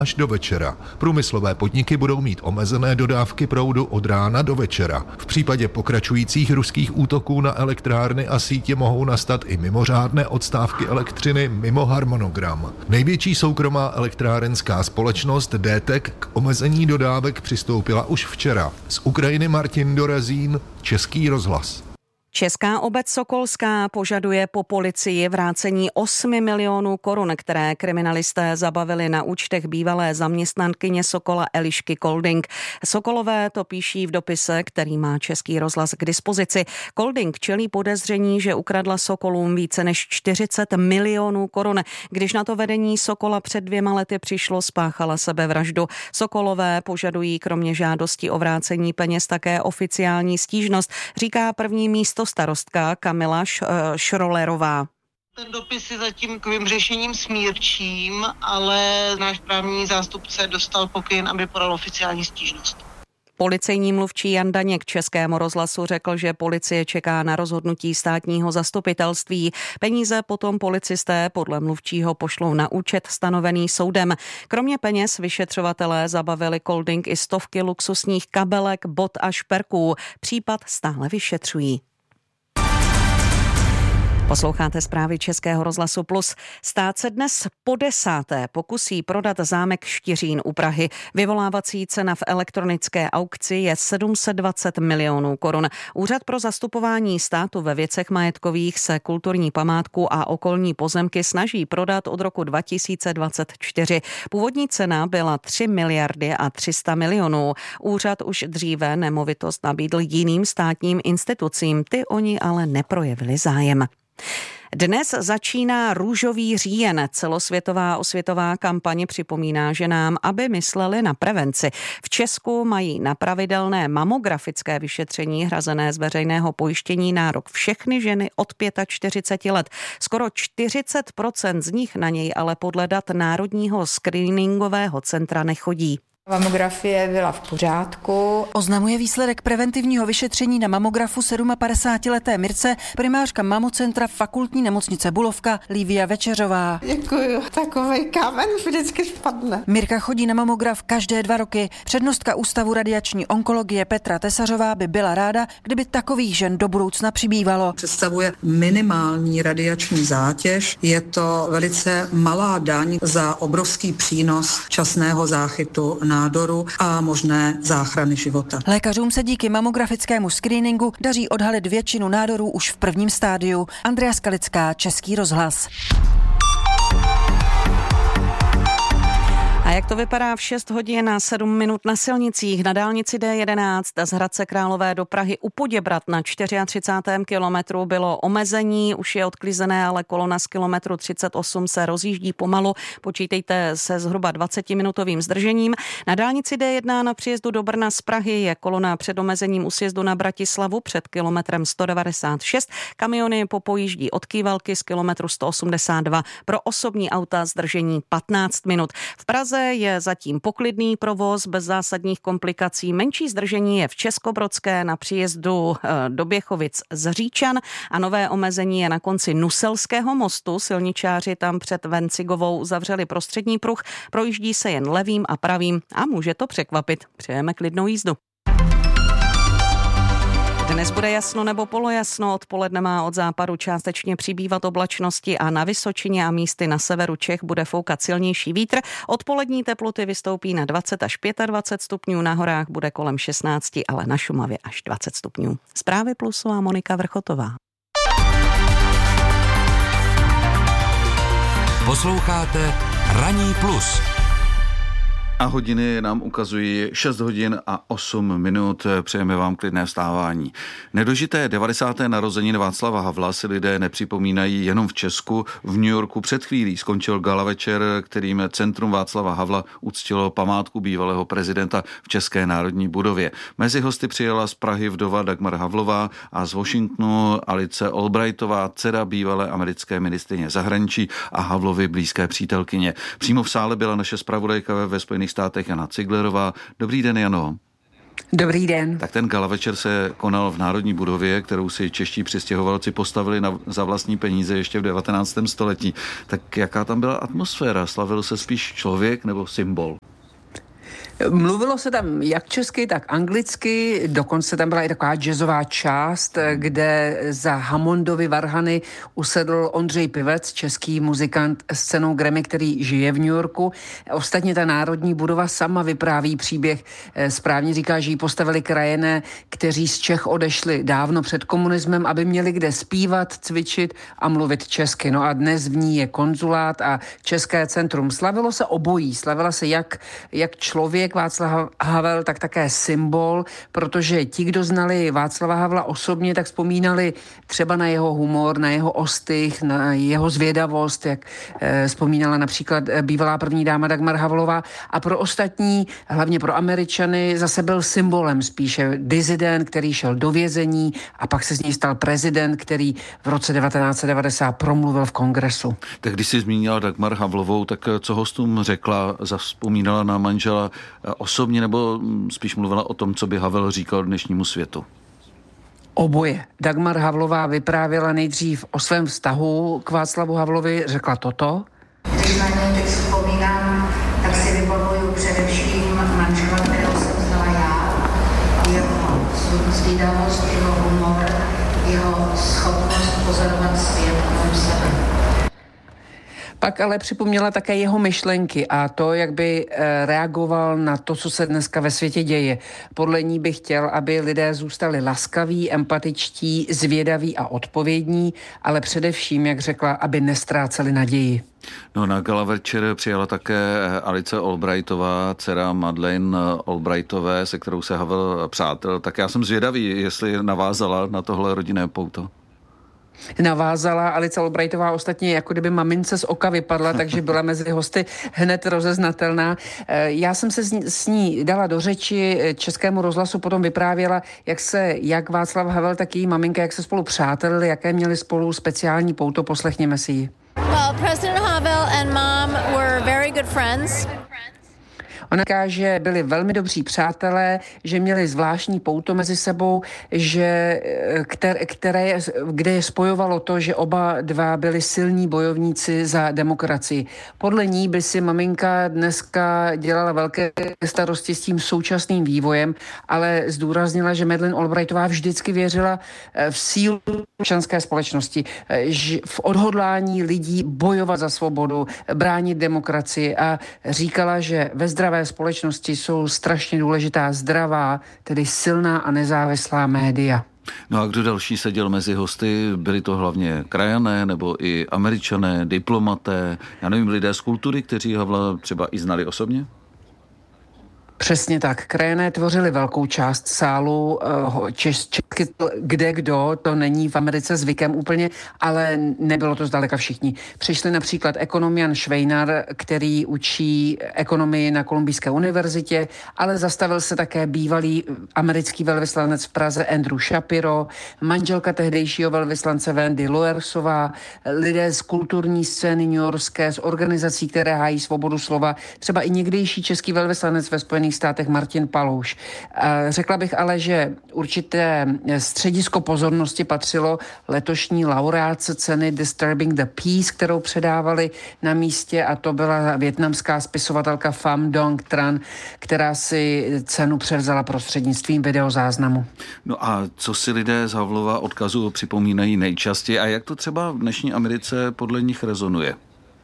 až do večera. Průmyslové podniky budou mít omezené dodávky proudu od rána do večera. V případě pokračujících ruských útoků na elektrárny a sítě mohou nastat i mimořádné odstávky elektřiny mimo harmonogram. Největší soukromá elektrárenská společnost DTEK k omezení dodávek přistoupila už včera. Z Ukrajiny Martin Dorazín, Český rozhlas. Česká obec Sokolská požaduje po policii vrácení 8 milionů korun, které kriminalisté zabavili na účtech bývalé zaměstnankyně Sokola Elišky Kolding. Sokolové to píší v dopise, který má Český rozhlas k dispozici. Kolding čelí podezření, že ukradla Sokolům více než 40 milionů korun. Když na to vedení Sokola před 2 lety přišlo, spáchala sebevraždu. Sokolové požadují kromě žádosti o vrácení peněz také oficiální stížnost, říká první místostarostka Kamila Šrolerová. Ten dopis je zatím takovým řešením smírčím, ale náš právní zástupce dostal pokyn, aby podal oficiální stížnost. Policejní mluvčí Jan Daněk Českému rozhlasu řekl, že policie čeká na rozhodnutí státního zastupitelství. Peníze potom policisté podle mluvčího pošlou na účet stanovený soudem. Kromě peněz vyšetřovatelé zabavili Kolding i stovky luxusních kabelek, bot a šperků. Případ stále vyšetřují. Posloucháte zprávy Českého rozhlasu Plus. Stát se dnes po 10. pokusí prodat zámek Štiřín u Prahy. Vyvolávací cena v elektronické aukci je 720 milionů korun. Úřad pro zastupování státu ve věcech majetkových se kulturní památku a okolní pozemky snaží prodat od roku 2024. Původní cena byla 3 miliardy a 300 milionů. Úřad už dříve nemovitost nabídl jiným státním institucím, ty oni ale neprojevili zájem. Dnes začíná Růžový říjen. Celosvětová osvětová kampaň připomíná ženám, aby mysleli na prevenci. V Česku mají na pravidelné mamografické vyšetření hrazené z veřejného pojištění nárok všechny ženy od 45 let. Skoro 40% z nich na něj ale podle dat Národního screeningového centra nechodí. Mamografie byla v pořádku. Oznamuje výsledek preventivního vyšetření na mamografu 57leté Mirce primářka mamocentra Fakultní nemocnice Bulovka Lívia Večeřová. Děkuju, takovej kámen vždycky spadne. Mirka chodí na mamograf každé 2 roky. Přednostka Ústavu radiační onkologie Petra Tesařová by byla ráda, kdyby takových žen do budoucna přibývalo. Představuje minimální radiační zátěž. Je to velice malá daň za obrovský přínos včasného záchytu nádoru a možné záchrany života. Lékařům se díky mamografickému screeningu daří odhalit většinu nádorů už v prvním stádiu. Andrea Skalická, Český rozhlas. A jak to vypadá v 6 hodin a 7 minut na silnicích? Na dálnici D11 z Hradce Králové do Prahy u Poděbrad na 34. kilometru bylo omezení, už je odklizené, ale kolona z kilometru 38 se rozjíždí pomalu. Počítejte se zhruba 20-minutovým zdržením. Na dálnici D1 na příjezdu do Brna z Prahy je kolona před omezením u sjezdu na Bratislavu před kilometrem 196. Kamiony popojíždí od Kývalky z kilometru 182. Pro osobní auta zdržení 15 minut. V Praze je zatím poklidný provoz bez zásadních komplikací. Menší zdržení je v Českobrodské na příjezdu do Běchovic z Říčan a nové omezení je na konci Nuselského mostu. Silničáři tam před Vencigovou zavřeli prostřední pruh, projíždí se jen levým a pravým a může to překvapit. Přejeme klidnou jízdu. Dnes bude jasno nebo polojasno, odpoledne má od západu částečně přibývat oblačnosti a na Vysočině a místy na severu Čech bude foukat silnější vítr. Odpolední teploty vystoupí na 20 až 25 stupňů, na horách bude kolem 16, ale na Šumavě až 20 stupňů. Zprávy Plusová Monika Vrchotová. Posloucháte Ranní plus. A hodiny nám ukazují 6 hodin a 8 minut. Přejeme vám klidné vstávání. Nedožité 90. narozeniny Václava Havla si lidé nepřipomínají jenom v Česku. V New Yorku před chvílí skončil gala večer, kterým Centrum Václava Havla uctilo památku bývalého prezidenta v České národní budově. Mezi hosty přijela z Prahy vdova Dagmar Havlová a z Washingtonu Alice Albrightová, dcera bývalé americké ministryně zahraničí a Havlovy blízké přítelkyně. Přímo v sále byla naše zpravodajka ve Spojených státech Jana Ciglerová. Dobrý den, Jano. Dobrý den. Tak ten gala večer se konal v Národní budově, kterou si čeští přistěhovalci postavili za vlastní peníze ještě v 19. století. Tak jaká tam byla atmosféra? Slavil se spíš člověk nebo symbol? Mluvilo se tam jak česky, tak anglicky, dokonce tam byla i taková jazzová část, kde za Hammondovy varhany usedl Ondřej Pivec, český muzikant s cenou Grammy, který žije v New Yorku. Ostatně ta Národní budova sama vypráví příběh. Správně říká, že ji postavili krajané, kteří z Čech odešli dávno před komunismem, aby měli kde zpívat, cvičit a mluvit česky. No a dnes v ní je konzulát a České centrum. Slavilo se obojí. Slavila se jak člověk Václav Havel, tak také symbol, protože ti, kdo znali Václava Havla osobně, tak vzpomínali třeba na jeho humor, na jeho ostych, na jeho zvědavost, jak vzpomínala například bývalá první dáma Dagmar Havlová. A pro ostatní, hlavně pro Američany, zase byl symbolem spíše disident, který šel do vězení a pak se z něj stal prezident, který v roce 1990 promluvil v kongresu. Tak když jsi zmínila Dagmar Havlovou, tak co hostům řekla, zavzpomínala na manžela osobně nebo spíš mluvila o tom, co by Havel říkal dnešnímu světu? Oboje. Dagmar Havlová vyprávěla nejdřív o svém vztahu k Václavu Havlovi, řekla toto. Když na něj teď vzpomínám, tak si vybavuju především manžela, kterého jsem znala já, jeho zvídavost, jeho humor, jeho schopnost pozorovat svět kolem sebe. Pak ale připomněla také jeho myšlenky a to, jak by reagoval na to, co se dneska ve světě děje. Podle ní by chtěl, aby lidé zůstali laskaví, empatičtí, zvědaví a odpovědní, ale především, jak řekla, aby nestráceli naději. No, na gala večer přijela také Alice Albrightová, dcera Madeleine Albrightové, se kterou se Havel přátel. Tak já jsem zvědavý, jestli navázala na tohle rodinné pouto. Navázala. Alice Albrightová ostatně jako kdyby mamince z oka vypadla, takže byla mezi hosty hned rozeznatelná. Já jsem se s ní dala do řeči, Českému rozhlasu potom vyprávěla, jak Václav Havel, tak její maminka, jak se spolu přátelili, jaké měli spolu speciální pouto. Poslechněme si ji. Well, President Havel and mom were very good friends. Ona říká, že byli velmi dobří přátelé, že měli zvláštní pouto mezi sebou, kde je spojovalo to, že oba dva byli silní bojovníci za demokracii. Podle ní by si maminka dneska dělala velké starosti s tím současným vývojem, ale zdůraznila, že Madeleine Albrightová vždycky věřila v sílu občanské společnosti, v odhodlání lidí bojovat za svobodu, bránit demokracii a říkala, že ve zdravé společnosti jsou strašně důležitá zdravá, tedy silná a nezávislá média. No a kdo další seděl mezi hosty? Byli to hlavně krajané nebo i Američané, diplomaté, já nevím, lidé z kultury, kteří Havla třeba i znali osobně? Přesně tak. Krajané tvořili velkou část sálu, česky kde kdo, to není v Americe zvykem úplně, ale nebylo to zdaleka všichni. Přišli například ekonom Jan Švejnar, který učí ekonomii na Kolumbijské univerzitě, ale zastavil se také bývalý americký velvyslanec v Praze Andrew Shapiro, manželka tehdejšího velvyslance Wendy Loersová, lidé z kulturní scény newyorské, z organizací, které hájí svobodu slova, třeba i někdejší český velvyslanec ve Spojených státech Martin Palouš. Řekla bych ale, že určité středisko pozornosti patřilo letošní laureátce ceny Disturbing the Peace, kterou předávali na místě, a to byla vietnamská spisovatelka Pham Dong Tran, která si cenu převzala prostřednictvím videozáznamu. No a co si lidé z Havlova odkazu připomínají nejčastěji a jak to třeba v dnešní Americe podle nich rezonuje?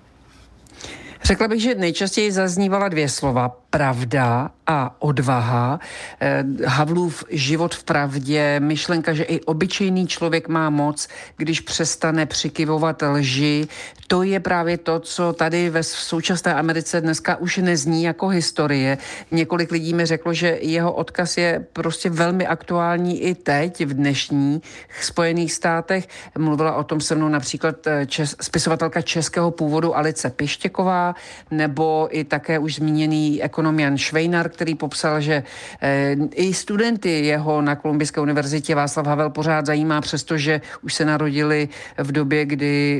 Řekla bych, že nejčastěji zaznívala dvě slova. Pravda a odvaha. Havlův život v pravdě, myšlenka, že i obyčejný člověk má moc, když přestane přikyvovat lži. To je právě to, co tady ve současné Americe dneska už nezní jako historie. Několik lidí mi řeklo, že jeho odkaz je prostě velmi aktuální i teď, v dnešních Spojených státech. Mluvila o tom se mnou například spisovatelka českého původu Alice Pištěková, nebo i také už zmíněný ekonom Jan Švejnar, který popsal, že i studenty jeho na Kolumbijské univerzitě Václav Havel pořád zajímá, přestože už se narodili v době, kdy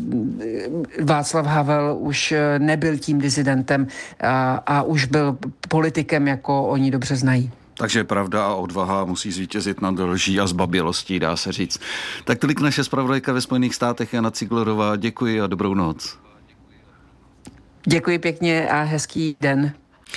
Václav Havel už nebyl tím disidentem a už byl politikem, jako oni dobře znají. Takže pravda a odvaha musí zvítězit nad lží a zbabělostí, dá se říct. Tak tolik naše zpravodajka ve Spojených státech Jana Ciglerová. Děkuji a dobrou noc. Děkuji pěkně a hezký den.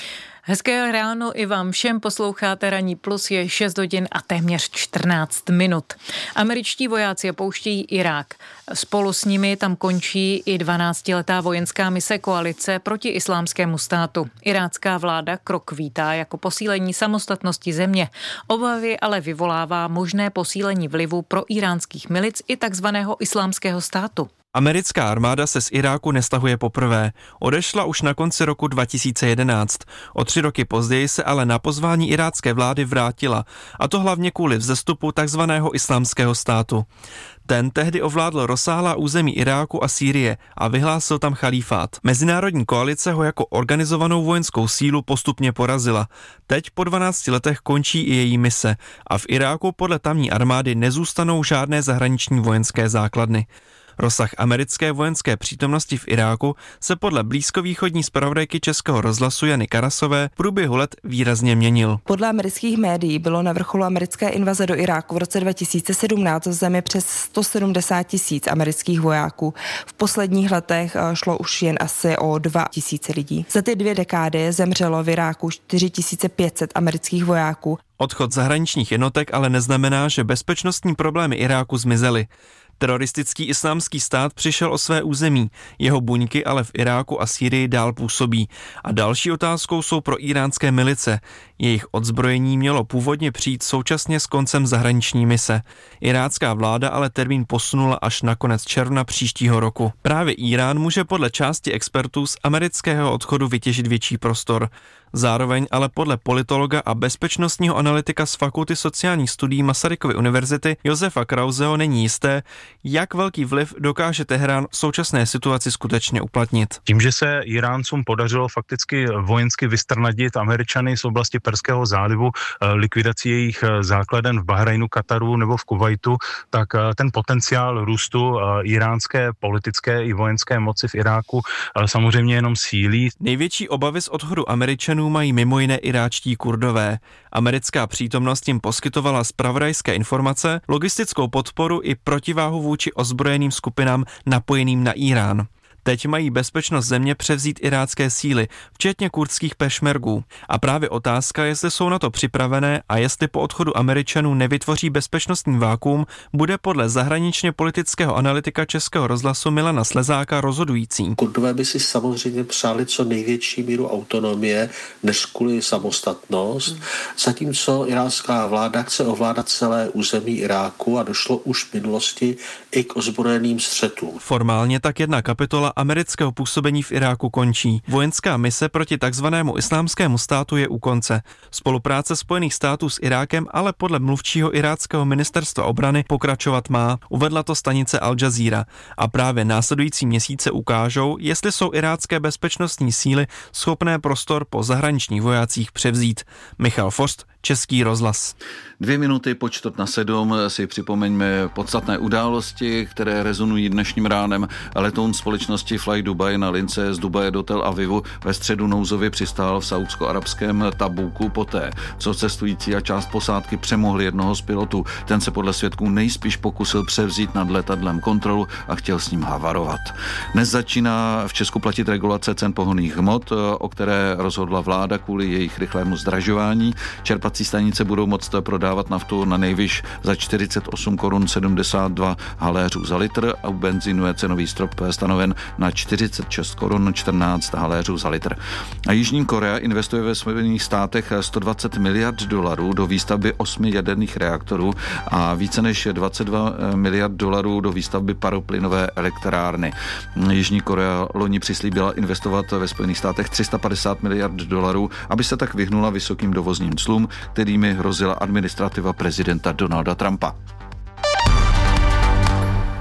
Hezké ráno i vám všem, posloucháte Ranní plus, je 6 hodin a téměř 14 minut. Američtí vojáci opouštějí Irák. Spolu s nimi tam končí i 12letá vojenská mise koalice proti islámskému státu. Irácká vláda krok vítá jako posílení samostatnosti země. Obavy ale vyvolává možné posílení vlivu pro iránských milic i takzvaného islámského státu. Americká armáda se z Iráku nestahuje poprvé. Odešla už na konci roku 2011. O 3 roky později se ale na pozvání irácké vlády vrátila. A to hlavně kvůli vzestupu takzvaného islámského státu. Ten tehdy ovládl rozsáhlá území Iráku a Sýrie a vyhlásil tam chalífát. Mezinárodní koalice ho jako organizovanou vojenskou sílu postupně porazila. Teď po 12 letech končí i její mise a v Iráku podle tamní armády nezůstanou žádné zahraniční vojenské základny. Rozsah americké vojenské přítomnosti v Iráku se podle blízkovýchodní zpravodajky Českého rozhlasu Jany Karasové v průběhu let výrazně měnil. Podle amerických médií bylo na vrcholu americké invaze do Iráku v roce 2017 v zemi přes 170 000 amerických vojáků. V posledních letech šlo už jen asi o 2 000 lidí. Za ty 2 dekády zemřelo v Iráku 4 500 amerických vojáků. Odchod zahraničních jednotek ale neznamená, že bezpečnostní problémy Iráku zmizely. Teroristický islámský stát přišel o své území, jeho buňky ale v Iráku a Sýrii dál působí. A další otázkou jsou pro iránské milice. Jejich odzbrojení mělo původně přijít současně s koncem zahraniční mise. Irácká vláda ale termín posunula až na konec června příštího roku. Právě Irán může podle části expertů z amerického odchodu vytěžit větší prostor. Zároveň ale podle politologa a bezpečnostního analytika z Fakulty sociálních studií Masarykovy univerzity Josefa Krauseho není jisté, jak velký vliv dokáže Teherán v současné situaci skutečně uplatnit. Tím, že se Iráncům podařilo fakticky vojensky vystrnadit Američany z oblasti Perského zálivu, likvidací jejich základen v Bahrajnu, Kataru nebo v Kuvajtu, tak ten potenciál růstu iránské politické i vojenské moci v Iráku samozřejmě jenom sílí. Největší obavy z odchodu Američanů mají mimo jiné iráčtí Kurdové. Americká přítomnost jim poskytovala zpravodajské informace, logistickou podporu i protiváhu vůči ozbrojeným skupinám napojeným na Irán. Teď mají bezpečnost země převzít irácké síly, včetně kurdských pešmergů. A právě otázka, jestli jsou na to připravené a jestli po odchodu Američanů nevytvoří bezpečnostní vákuum, bude podle zahraničně politického analytika Českého rozhlasu Milana Slezáka rozhodující. Kurdové by si samozřejmě přáli co největší míru autonomie, než kvůli samostatnost, zatímco irácká vláda chce ovládat celé území Iráku a došlo už v minulosti i k ozbrojeným střetům. Formálně tak jedna kapitola amerického působení v Iráku končí. Vojenská mise proti takzvanému islámskému státu je u konce. Spolupráce Spojených států s Irákem ale podle mluvčího iráckého ministerstva obrany pokračovat má. Uvedla to stanice Al Jazeera. A právě následující měsíce ukážou, jestli jsou irácké bezpečnostní síly schopné prostor po zahraničních vojácích převzít. Michal Forst, Český rozhlas. 2 minuty po 6:45 si připomeňme podstatné události, které rezonují dnešním ránem. Letoun společnosti Fly Dubai na lince z Dubaje do Tel Avivu ve středu nouzově přistál v saúdsko-arabském Tabuku poté, co cestující a část posádky přemohli jednoho z pilotů. Ten se podle svědků nejspíš pokusil převzít nad letadlem kontrolu a chtěl s ním havarovat. Dnes začíná v Česku platit regulace cen pohonných hmot, o které rozhodla vláda kvůli jejich rychlému zdražování. Čerpací stanice budou moct prodávat naftu na nejvyš za 48 korun 72 haléřů za litr a u benzínu je cenový strop stanoven na 46 korun 14 haléřů za litr. A Jižní Korea investuje ve Spojených státech 120 miliard dolarů do výstavby 8 jaderných reaktorů a více než 22 miliard dolarů do výstavby paroplynové elektrárny. Jižní Korea loni přislíbila investovat ve Spojených státech 350 miliard dolarů, aby se tak vyhnula vysokým dovozním clům, kterými hrozila administrativa prezidenta Donalda Trumpa.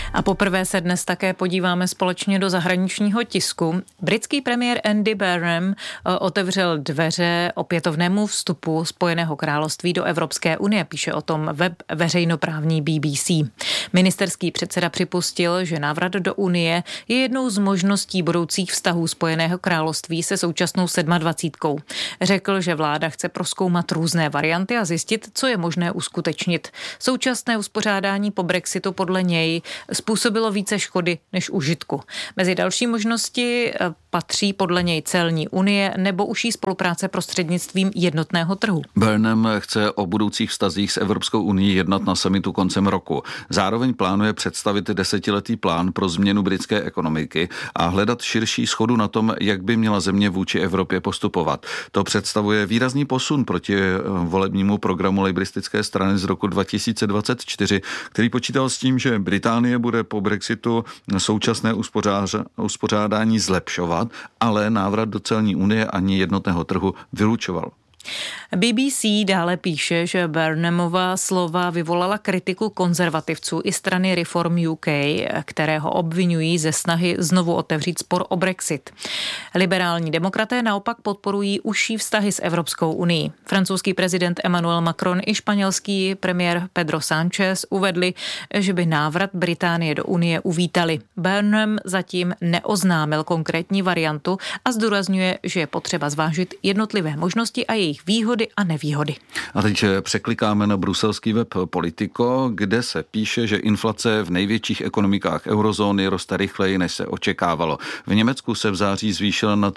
A poprvé se dnes také podíváme společně do zahraničního tisku. Britský premiér Andy Burnham otevřel dveře opětovnému vstupu Spojeného království do Evropské unie, píše o tom web veřejnoprávní BBC. Ministerský předseda připustil, že návrat do unie je jednou z možností budoucích vztahů Spojeného království se současnou 27. Řekl, že vláda chce prozkoumat různé varianty a zjistit, co je možné uskutečnit. Současné uspořádání po Brexitu podle něj způsobilo více škody než užitku. Mezi další možnosti patří podle něj celní unie nebo užší spolupráce prostřednictvím jednotného trhu. Burnham chce o budoucích vztazích s Evropskou unií jednat na summitu koncem roku. Zároveň plánuje představit 10letý plán pro změnu britské ekonomiky a hledat širší shodu na tom, jak by měla země vůči Evropě postupovat. To představuje výrazný posun proti volebnímu programu laboristické strany z roku 2024, který počítal s tím, že Británie bude po Brexitu současné uspořádání zlepšovat, ale návrat do celní unie ani jednotného trhu vylučoval. BBC dále píše, že Burnhamova slova vyvolala kritiku konzervativců i strany Reform UK, které ho obvinují ze snahy znovu otevřít spor o Brexit. Liberální demokraté naopak podporují užší vztahy s Evropskou unií. Francouzský prezident Emmanuel Macron i španělský premiér Pedro Sánchez uvedli, že by návrat Británie do unie uvítali. Burnham zatím neoznámil konkrétní variantu a zdůrazňuje, že je potřeba zvážit jednotlivé možnosti a jejich výhody a nevýhody. A teď překlikáme na bruselský web Politico, kde se píše, že inflace v největších ekonomikách eurozóny roste rychleji, než se očekávalo. V Německu se v září zvýšila na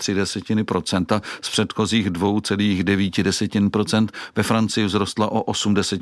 3,3% z předchozích 2,9%, ve Francii vzrostla o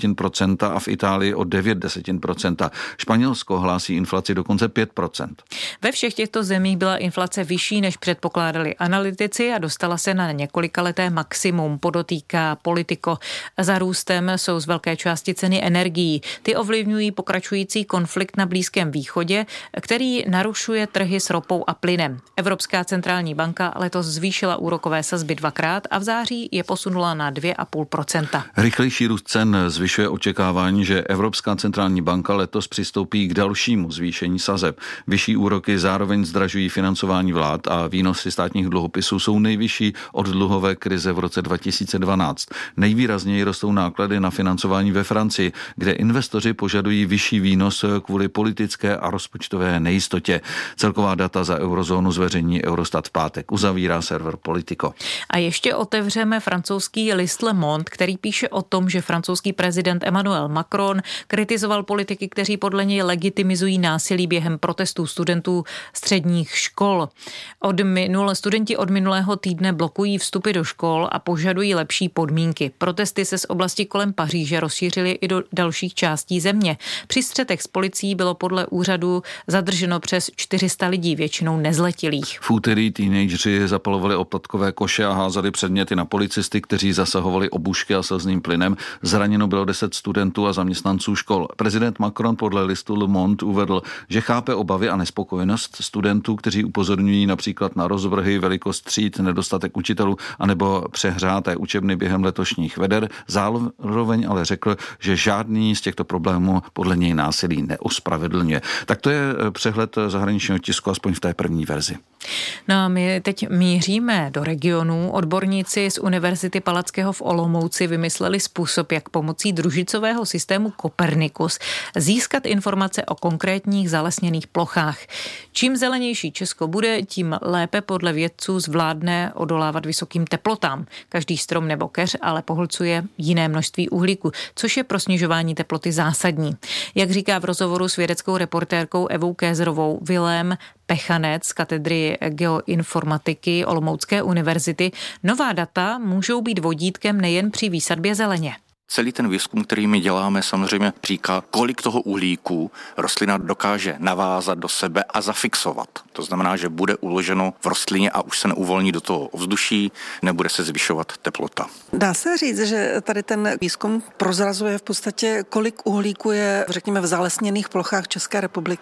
0,8% a v Itálii o 0,9%. Španělsko hlásí inflaci dokonce 5%. Ve všech těchto zemích byla inflace vyšší, než předpokládali analytici a dostala se na několikaleté maximum, podotýká Politico. Za růstem jsou z velké části ceny energií. Ty ovlivňují pokračující konflikt na Blízkém východě, který narušuje trhy s ropou a plynem. Evropská centrální banka letos zvýšila úrokové sazby 2krát a v září je posunula na 2,5%. Rychlejší růst cen zvyšuje očekávání, že Evropská centrální banka letos přistoupí k dalšímu zvýšení sazeb. Vyšší úroky zároveň zdražují financování vlád a výnosy státních dluhopisů jsou nejvyšší od dluhové krize v roce 2012. Nejvýrazněji rostou náklady na financování ve Francii, kde investoři požadují vyšší výnos kvůli politické a rozpočtové nejistotě. Celková data za eurozónu zveřejní Eurostat v pátek. Uzavírá server Politico. A ještě otevřeme francouzský list Le Monde, který píše o tom, že francouzský prezident Emmanuel Macron kritizoval politiky, kteří podle něj legitimizují násilí během protestů studentů středních škol. Studenti od minulého týdne blokují vstupy do škol a požadují lepší podmínky. Protesty se z oblasti kolem Paříže rozšířily i do dalších částí země. Při střetech s policií bylo podle úřadu zadrženo přes 400 lidí, většinou nezletilých. V úterý teenageři zapalovali odpadkové koše a házeli předměty na policisty, kteří zasahovali obušky a slzným plynem. Zraněno bylo 10 studentů a zaměstnanců škol. Prezident Macron podle listu Le Monde uvedl, že chápe obavy a nespokojenost studentů, kteří upozorňují například na rozvrhy, velikost tříd, nedostatek učitelů anebo přehřáté učebny během letošních veder. Zároveň ale řekl, že žádný z těchto problémů podle něj násilí neospravedlňuje. Tak to je přehled zahraničního tisku, aspoň v té první verzi. No a my teď míříme do regionů. Odborníci z Univerzity Palackého v Olomouci vymysleli způsob, jak pomocí družicového systému Copernicus získat informace o konkrétních zalesněných plochách. Čím zelenější Česko bude, tím lépe podle vědců zvládne odolávat vysokým teplotám. Každý strom nebo keř ale pohlcuje jiné množství uhlíku, což je pro snižování teploty zásadní. Jak říká v rozhovoru s vědeckou reportérkou Evou Kézerovou Vilém Pechanec z katedry geoinformatiky Olomoucké univerzity, nová data můžou být vodítkem nejen při výsadbě zeleně. Celý ten výzkum, který my děláme, samozřejmě říká, kolik toho uhlíku rostlina dokáže navázat do sebe a zafixovat. To znamená, že bude uloženo v rostlině a už se neuvolní do toho ovzduší, nebude se zvyšovat teplota. Dá se říct, že tady ten výzkum prozrazuje v podstatě, kolik uhlíku je, řekněme, v zalesněných plochách České republiky?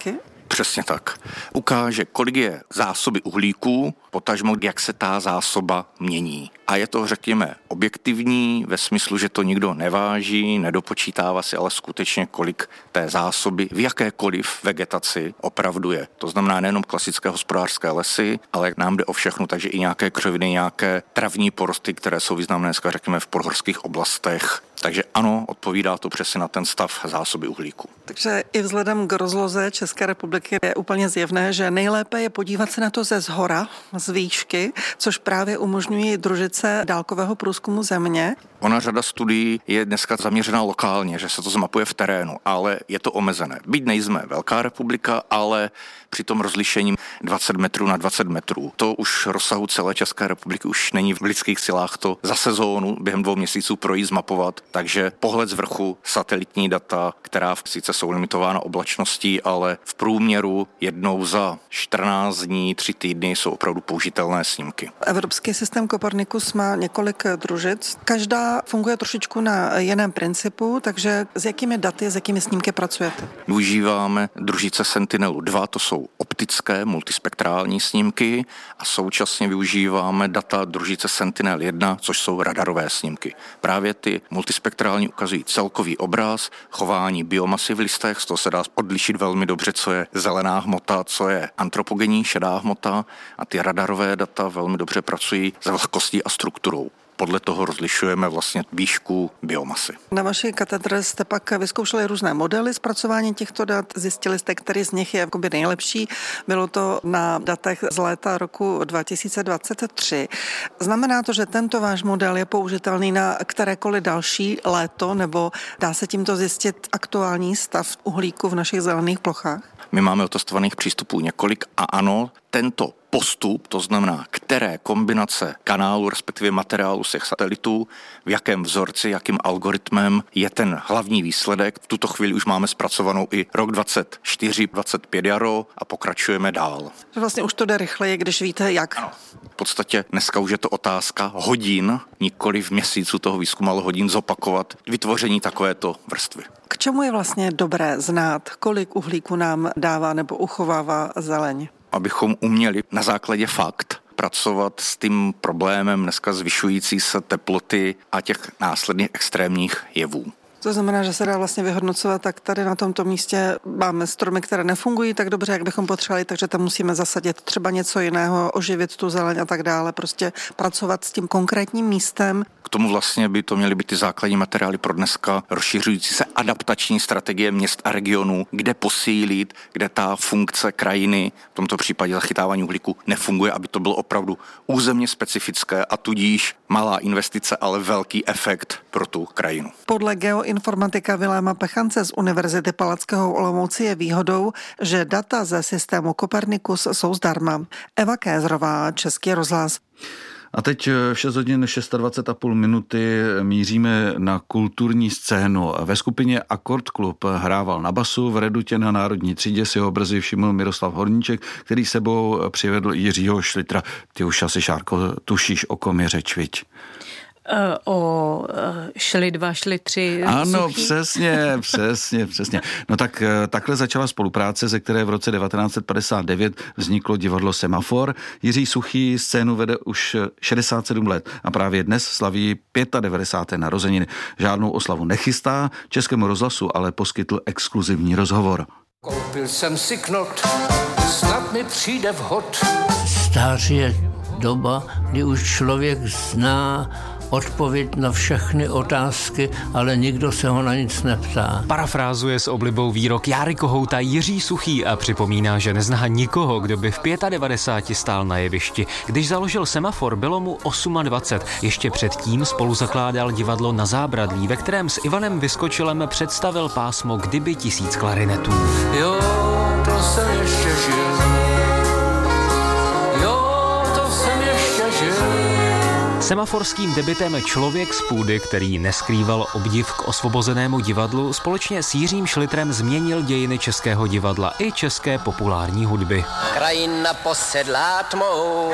Přesně tak. Ukáže, kolik je zásoby uhlíků, potažmo, jak se ta zásoba mění. A je to, řekněme, objektivní ve smyslu, že to nikdo neváží, nedopočítává si, ale skutečně kolik té zásoby v jakékoliv vegetaci opravdu je. To znamená nejenom klasické hospodářské lesy, ale nám jde o všechno, takže i nějaké křoviny, nějaké travní porosty, které jsou významné dneska, řekněme, v podhorských oblastech. Takže ano, odpovídá to přesně na ten stav zásoby uhlíku. Takže i vzhledem k rozloze České republiky je úplně zjevné, že nejlépe je podívat se na to ze zhora, z výšky, což právě umožňují družice dálkového průzkumu země. Ona řada studií je dneska zaměřená lokálně, že se to zmapuje v terénu, ale je to omezené. Byť nejsme velká republika, ale při tom rozlišení 20 metrů na 20 metrů. To už rozsahu celé České republiky už není v lidských silách to za sezónu během 2 měsíců projít, zmapovat. Takže pohled z vrchu, satelitní data, která sice jsou limitována oblačností, ale v průměru jednou za 14 dní, 3 týdny jsou opravdu použitelné snímky. Evropský systém Copernicus má několik družic. Každá funguje trošičku na jiném principu, takže s jakými daty, s jakými snímky pracujete? Využíváme družice Sentinelu-2, to jsou optické multispektrální snímky a současně využíváme data družice Sentinel-1, což jsou radarové snímky. Právě ty multispektrální ukazují celkový obraz, chování biomasy v listech, z toho se dá odlišit velmi dobře, co je zelená hmota, co je antropogenní šedá hmota a ty radarové data velmi dobře pracují s vlhkostí a strukturou. Podle toho rozlišujeme vlastně výšku biomasy. Na vaší katedře jste pak vyzkoušeli různé modely zpracování těchto dat. Zjistili jste, který z nich je jakoby nejlepší. Bylo to na datech z léta roku 2023. Znamená to, že tento váš model je použitelný na kterékoliv další léto, nebo dá se tímto zjistit aktuální stav uhlíku v našich zelených plochách? My máme otestovaných přístupů několik a ano, tento postup, to znamená, které kombinace kanálu, respektive materiálu z těch satelitů, v jakém vzorci, jakým algoritmem je ten hlavní výsledek. V tuto chvíli už máme zpracovanou i rok 24, 25 jaro a pokračujeme dál. Vlastně už to jde rychleji, když víte jak. Ano. V podstatě dneska už je to otázka hodin, nikoli v měsícu toho výzkumu, ale hodin zopakovat vytvoření takovéto vrstvy. K čemu je vlastně dobré znát, kolik uhlíku nám dává nebo uchovává zeleň? Abychom uměli na základě fakt pracovat s tím problémem dneska zvyšující se teploty a těch následných extrémních jevů. To znamená, že se dá vlastně vyhodnocovat, tak tady na tomto místě máme stromy, které nefungují tak dobře, jak bychom potřebovali, takže tam musíme zasadit třeba něco jiného, oživit tu zeleň a tak dále, prostě pracovat s tím konkrétním místem. K tomu vlastně by to měly být ty základní materiály pro dneska rozšiřující se adaptační strategie měst a regionů, kde posílit, kde ta funkce krajiny, v tomto případě zachytávání uhlíku, nefunguje, aby to bylo opravdu územně specifické a tudíž malá investice, ale velký efekt pro tu krajinu. Podle geoinformatika Viléma Pechance z Univerzity Palackého v Olomouci je výhodou, že data ze systému Copernicus jsou zdarma. Eva Kézrová, Český rozhlas. A teď 6 hodin 26,5 minuty míříme na kulturní scénu. Ve skupině Akord Klub hrával na basu, v redutě na Národní třídě si ho brzy všiml Miroslav Horníček, který sebou přivedl Jiřího Šlitra. Ty už asi, Šárko, tušíš, o kom je řeč, viď? Šli 2, šli 3. Ano, Suchý. přesně. No tak takhle začala spolupráce, ze které v roce 1959 vzniklo divadlo Semafor. Jiří Suchý scénu vede už 67 let a právě dnes slaví 95. narozeniny. Žádnou oslavu nechystá, Českému rozhlasu ale poskytl exkluzivní rozhovor. Koupil jsem si knot, snad mi přijde vhod. Stáří je doba, kdy už člověk zná odpověď na všechny otázky, ale nikdo se ho na nic neptá. Parafrázuje s oblibou výrok Járy Kohouta Jiří Suchý a připomíná, že nezná nikoho, kdo by v 95 stál na jevišti. Když založil Semafor, bylo mu 28. Ještě předtím spolu zakládal divadlo Na zábradlí, ve kterém s Ivanem Vyskočilem představil pásmo Kdyby 1000 klarinetů. Jo, to jsem ještě žil. Semaforským debutem Člověk z půdy, který neskrýval obdiv k osvobozenému divadlu, společně s Jiřím Šlitrem změnil dějiny českého divadla i české populární hudby. Krajina posedlá tmou,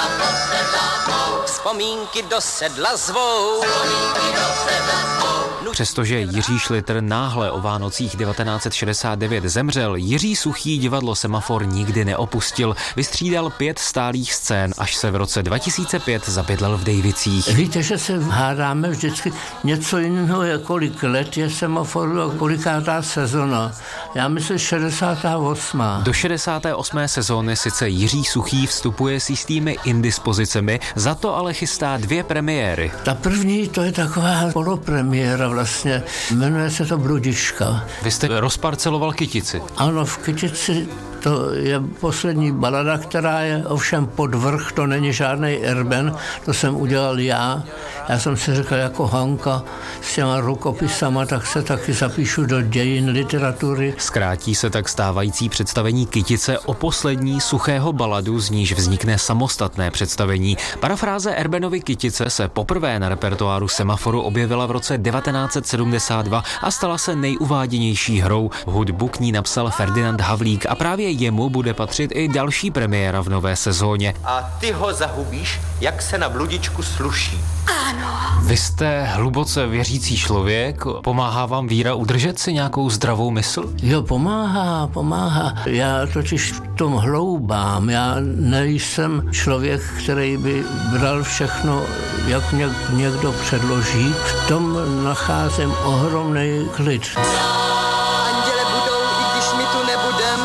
vzpomínky do sedla zvou, Přestože Jiří Šlitr náhle o Vánocích 1969 zemřel, Jiří Suchý divadlo Semafor nikdy neopustil. Vystřídal 5 stálých scén, až se v roce 2005 zabydlel v Dejvicích. Víte, že se hádáme vždycky něco jiného, kolik let je Semaforu a kolikátá sezona. Já myslím 68. Do 68. sezóny sice Jiří Suchý vstupuje s jistými indispozicemi, za to ale chystá 2 premiéry. Ta první, to je taková polopremiéra vlastně, jmenuje se to Bludička. Vy jste rozparceloval Kytici. Ano, v Kytici to je poslední balada, která je ovšem podvrch, to není žádný Erben, to jsem udělal já. Já jsem si řekl jako Hanka s těma rukopisama, tak se taky zapíšu do dějin literatury. Zkrátí se tak stávající představení Kytice o poslední Suchého baladu, z níž vznikne samostatné představení. Parafráze Erbenovy Kytice se poprvé na repertoáru Semaforu objevila v roce 1972 a stala se nejuváděnější hrou. Hudbu k ní napsal Ferdinand Havlík a právě jemu bude patřit i další premiéra v nové sezóně. A ty ho zahubíš, jak se na bludičku sluší. Ano. Vy jste hluboce věřící člověk, pomáhá vám víra udržet si nějakou zdravou mysl? Jo, pomáhá. Já totiž v tom hloubám. Já nejsem člověk, který by bral všechno, jak někdo předloží. V tom nacházím ohromný klid. Anděle budou, i když my tu nebudem.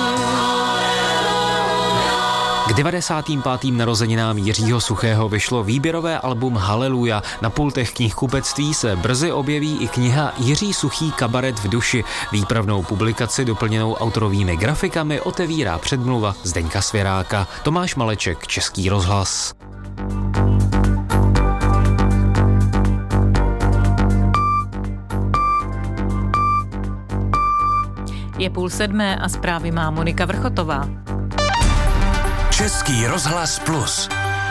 K 95. narozeninám Jiřího Suchého vyšlo výběrové album Haleluja. Na pultech knihkupectví se brzy objeví i kniha Jiří Suchý kabaret v duši. Výpravnou publikaci doplněnou autorovými grafikami otevírá předmluva Zdeňka Svěráka. Tomáš Maleček, Český rozhlas. Je 6:30 a zprávy má Monika Vrchotová. Český rozhlas Plus.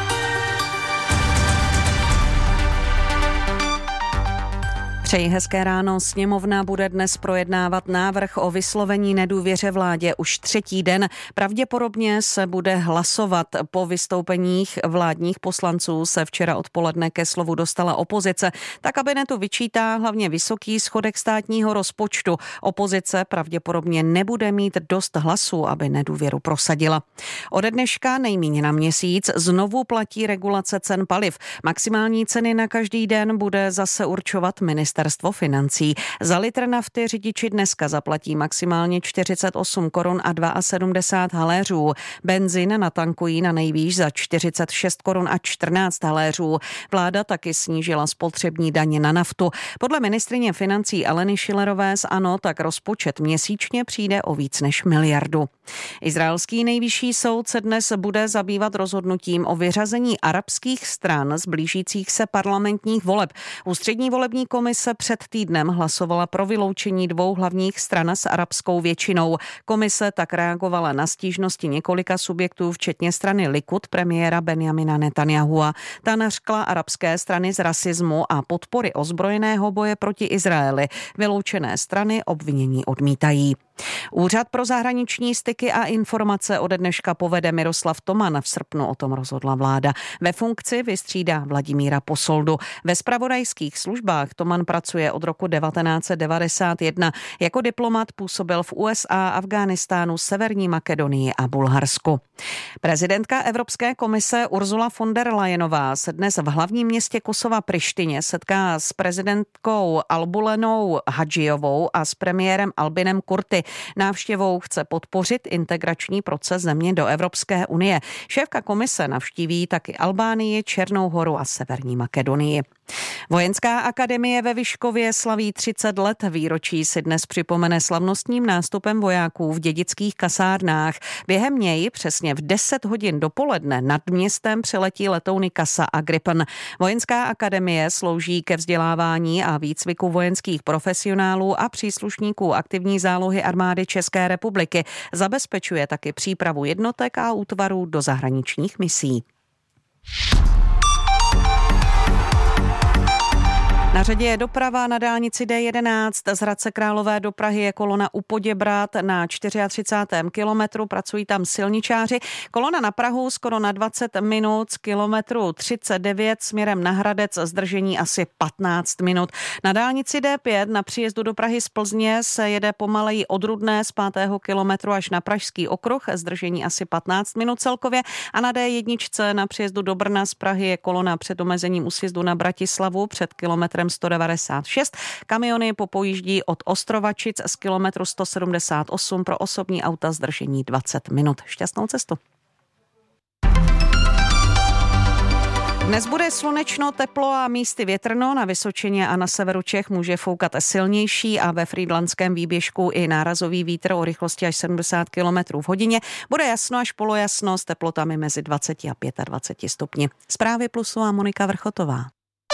Přeji hezké ráno. Sněmovna bude dnes projednávat návrh o vyslovení nedůvěře vládě už 3. den. Pravděpodobně se bude hlasovat. Po vystoupeních vládních poslanců se včera odpoledne ke slovu dostala opozice. Tak kabinetu vyčítá hlavně vysoký schodek státního rozpočtu. Opozice pravděpodobně nebude mít dost hlasů, aby nedůvěru prosadila. Ode dneška nejméně na měsíc znovu platí regulace cen paliv. Maximální ceny na každý den bude zase určovat Ministerstvo financí. Za litr nafty řidiči dneska zaplatí maximálně 48 korun a 72 haléřů. Benzin natankují na nejvýš za 46 korun a 14 haléřů. Vláda taky snížila spotřební daně na naftu. Podle ministryně financí Aleny Schillerové z ANO tak rozpočet měsíčně přijde o víc než miliardu. Izraelský nejvyšší soud se dnes bude zabývat rozhodnutím o vyřazení arabských stran z blížících se parlamentních voleb. Ústřední volební komise před týdnem hlasovala pro vyloučení 2 hlavních stran s arabskou většinou. Komise tak reagovala na stížnosti několika subjektů, včetně strany Likud premiéra Benjamina Netanyahua. Ta nařkla arabské strany z rasismu a podpory ozbrojeného boje proti Izraeli. Vyloučené strany obvinění odmítají. Úřad pro zahraniční styky a informace ode dneška povede Miroslav Toman. V srpnu o tom rozhodla vláda. Ve funkci vystřídá Vladimíra Posoldu. Ve zpravodajských službách Toman pracuje od roku 1991. Jako diplomat působil v USA, Afghánistánu, Severní Makedonii a Bulharsku. Prezidentka Evropské komise Ursula von der Leyenová se dnes v hlavním městě Kosova Prištině setká s prezidentkou Albulenou Hadžijovou a s premiérem Albinem Kurti. Návštěvou chce podpořit integrační proces země do Evropské unie. Šéfka komise navštíví taky Albánii, Černou Horu a Severní Makedonii. Vojenská akademie ve Vyškově slaví 30 let. Výročí si dnes připomene slavnostním nástupem vojáků v dědických kasárnách. Během něj přesně v 10 hodin dopoledne nad městem přiletí letouny Kasa a Gripen. Vojenská akademie slouží ke vzdělávání a výcviku vojenských profesionálů a příslušníků aktivní zálohy armády České republiky. Zabezpečuje taky přípravu jednotek a útvarů do zahraničních misí. Na řadě je doprava na dálnici D11 z Hradce Králové do Prahy je kolona u Poděbrad na 34. kilometru, pracují tam silničáři. Kolona na Prahu skoro na 20 minut z kilometru 39 směrem na Hradec, zdržení asi 15 minut. Na dálnici D5 na příjezdu do Prahy z Plzně se jede pomaleji od Rudné z 5. kilometru až na Pražský okruh, zdržení asi 15 minut celkově. A na D1 na příjezdu do Brna z Prahy je kolona před omezením u sjezdu na Bratislavu před kilometrem 196. Kamiony popojíždí od Ostrovačic z kilometru 178, pro osobní auta zdržení 20 minut. Šťastnou cestu. Dnes bude slunečno, teplo a místy větrno. Na Vysočině a na severu Čech může foukat silnější a ve Frýdlantském výběžku i nárazový vítr o rychlosti až 70 km v hodině. Bude jasno až polojasno s teplotami mezi 20 a 25 stupni. Zprávy Plusu a Monika Vrchotová.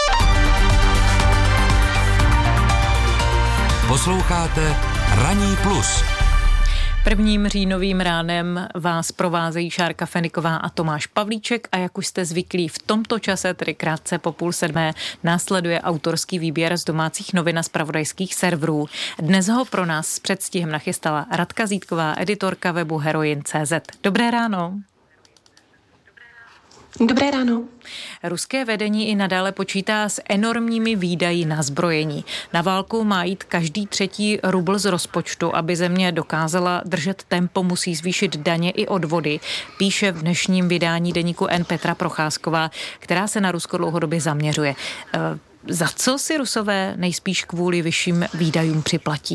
Posloucháte Ranní plus. Prvním říjnovým ránem vás provázejí Šárka Feniková a Tomáš Pavlíček a jak už jste zvyklí v tomto čase, tedy krátce po 6:30, následuje autorský výběr z domácích novin a zpravodajských serverů. Dnes ho pro nás s předstihem nachystala Radka Zítková, editorka webu Heroin.cz. Dobré ráno. Dobré ráno. Ruské vedení i nadále počítá s enormními výdaji na zbrojení. Na válku má jít každý 3. rubl z rozpočtu, aby země dokázala držet tempo, musí zvýšit daně i odvody, píše v dnešním vydání deníku N Petra Procházková, která se na Rusko dlouhodobě zaměřuje. Za co si Rusové nejspíš kvůli vyšším výdajům připlatí?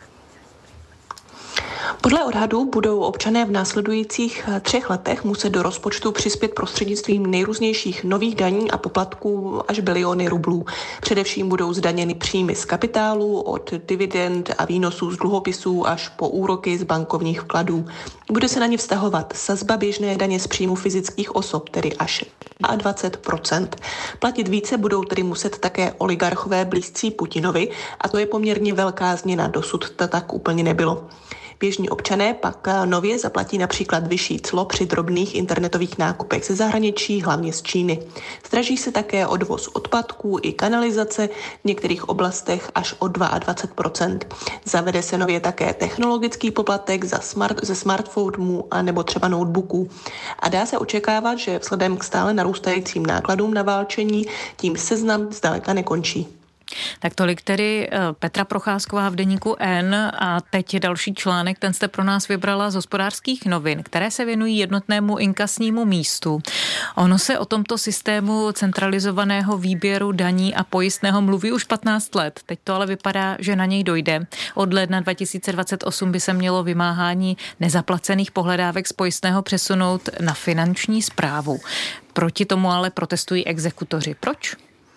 Podle odhadů budou občané v následujících 3 letech muset do rozpočtu přispět prostřednictvím nejrůznějších nových daní a poplatků až biliony rublů. Především budou zdaněny příjmy z kapitálu, od dividend a výnosů z dluhopisů až po úroky z bankovních vkladů. Bude se na ně vztahovat sazba běžné daně z příjmu fyzických osob, tedy až 20%. Platit více budou tedy muset také oligarchové blízcí Putinovi a to je poměrně velká změna, dosud to tak úplně nebylo. Běžní občané pak nově zaplatí například vyšší clo při drobných internetových nákupech ze zahraničí, hlavně z Číny. Zdraží se také odvoz odpadků i kanalizace, v některých oblastech až o 22%. Zavede se nově také technologický poplatek ze smartphonů a nebo třeba notebooků. A dá se očekávat, že vzhledem k stále narůstajícím nákladům na válčení tím seznam zdaleka nekončí. Tak tolik tedy Petra Procházková v deníku N a teď další článek, ten jste pro nás vybrala z Hospodářských novin, které se věnují jednotnému inkasnímu místu. Ono se o tomto systému centralizovaného výběru daní a pojistného mluví už 15 let. Teď to ale vypadá, že na něj dojde. Od ledna 2028 by se mělo vymáhání nezaplacených pohledávek z pojistného přesunout na finanční správu. Proti tomu ale protestují exekutoři. Proč?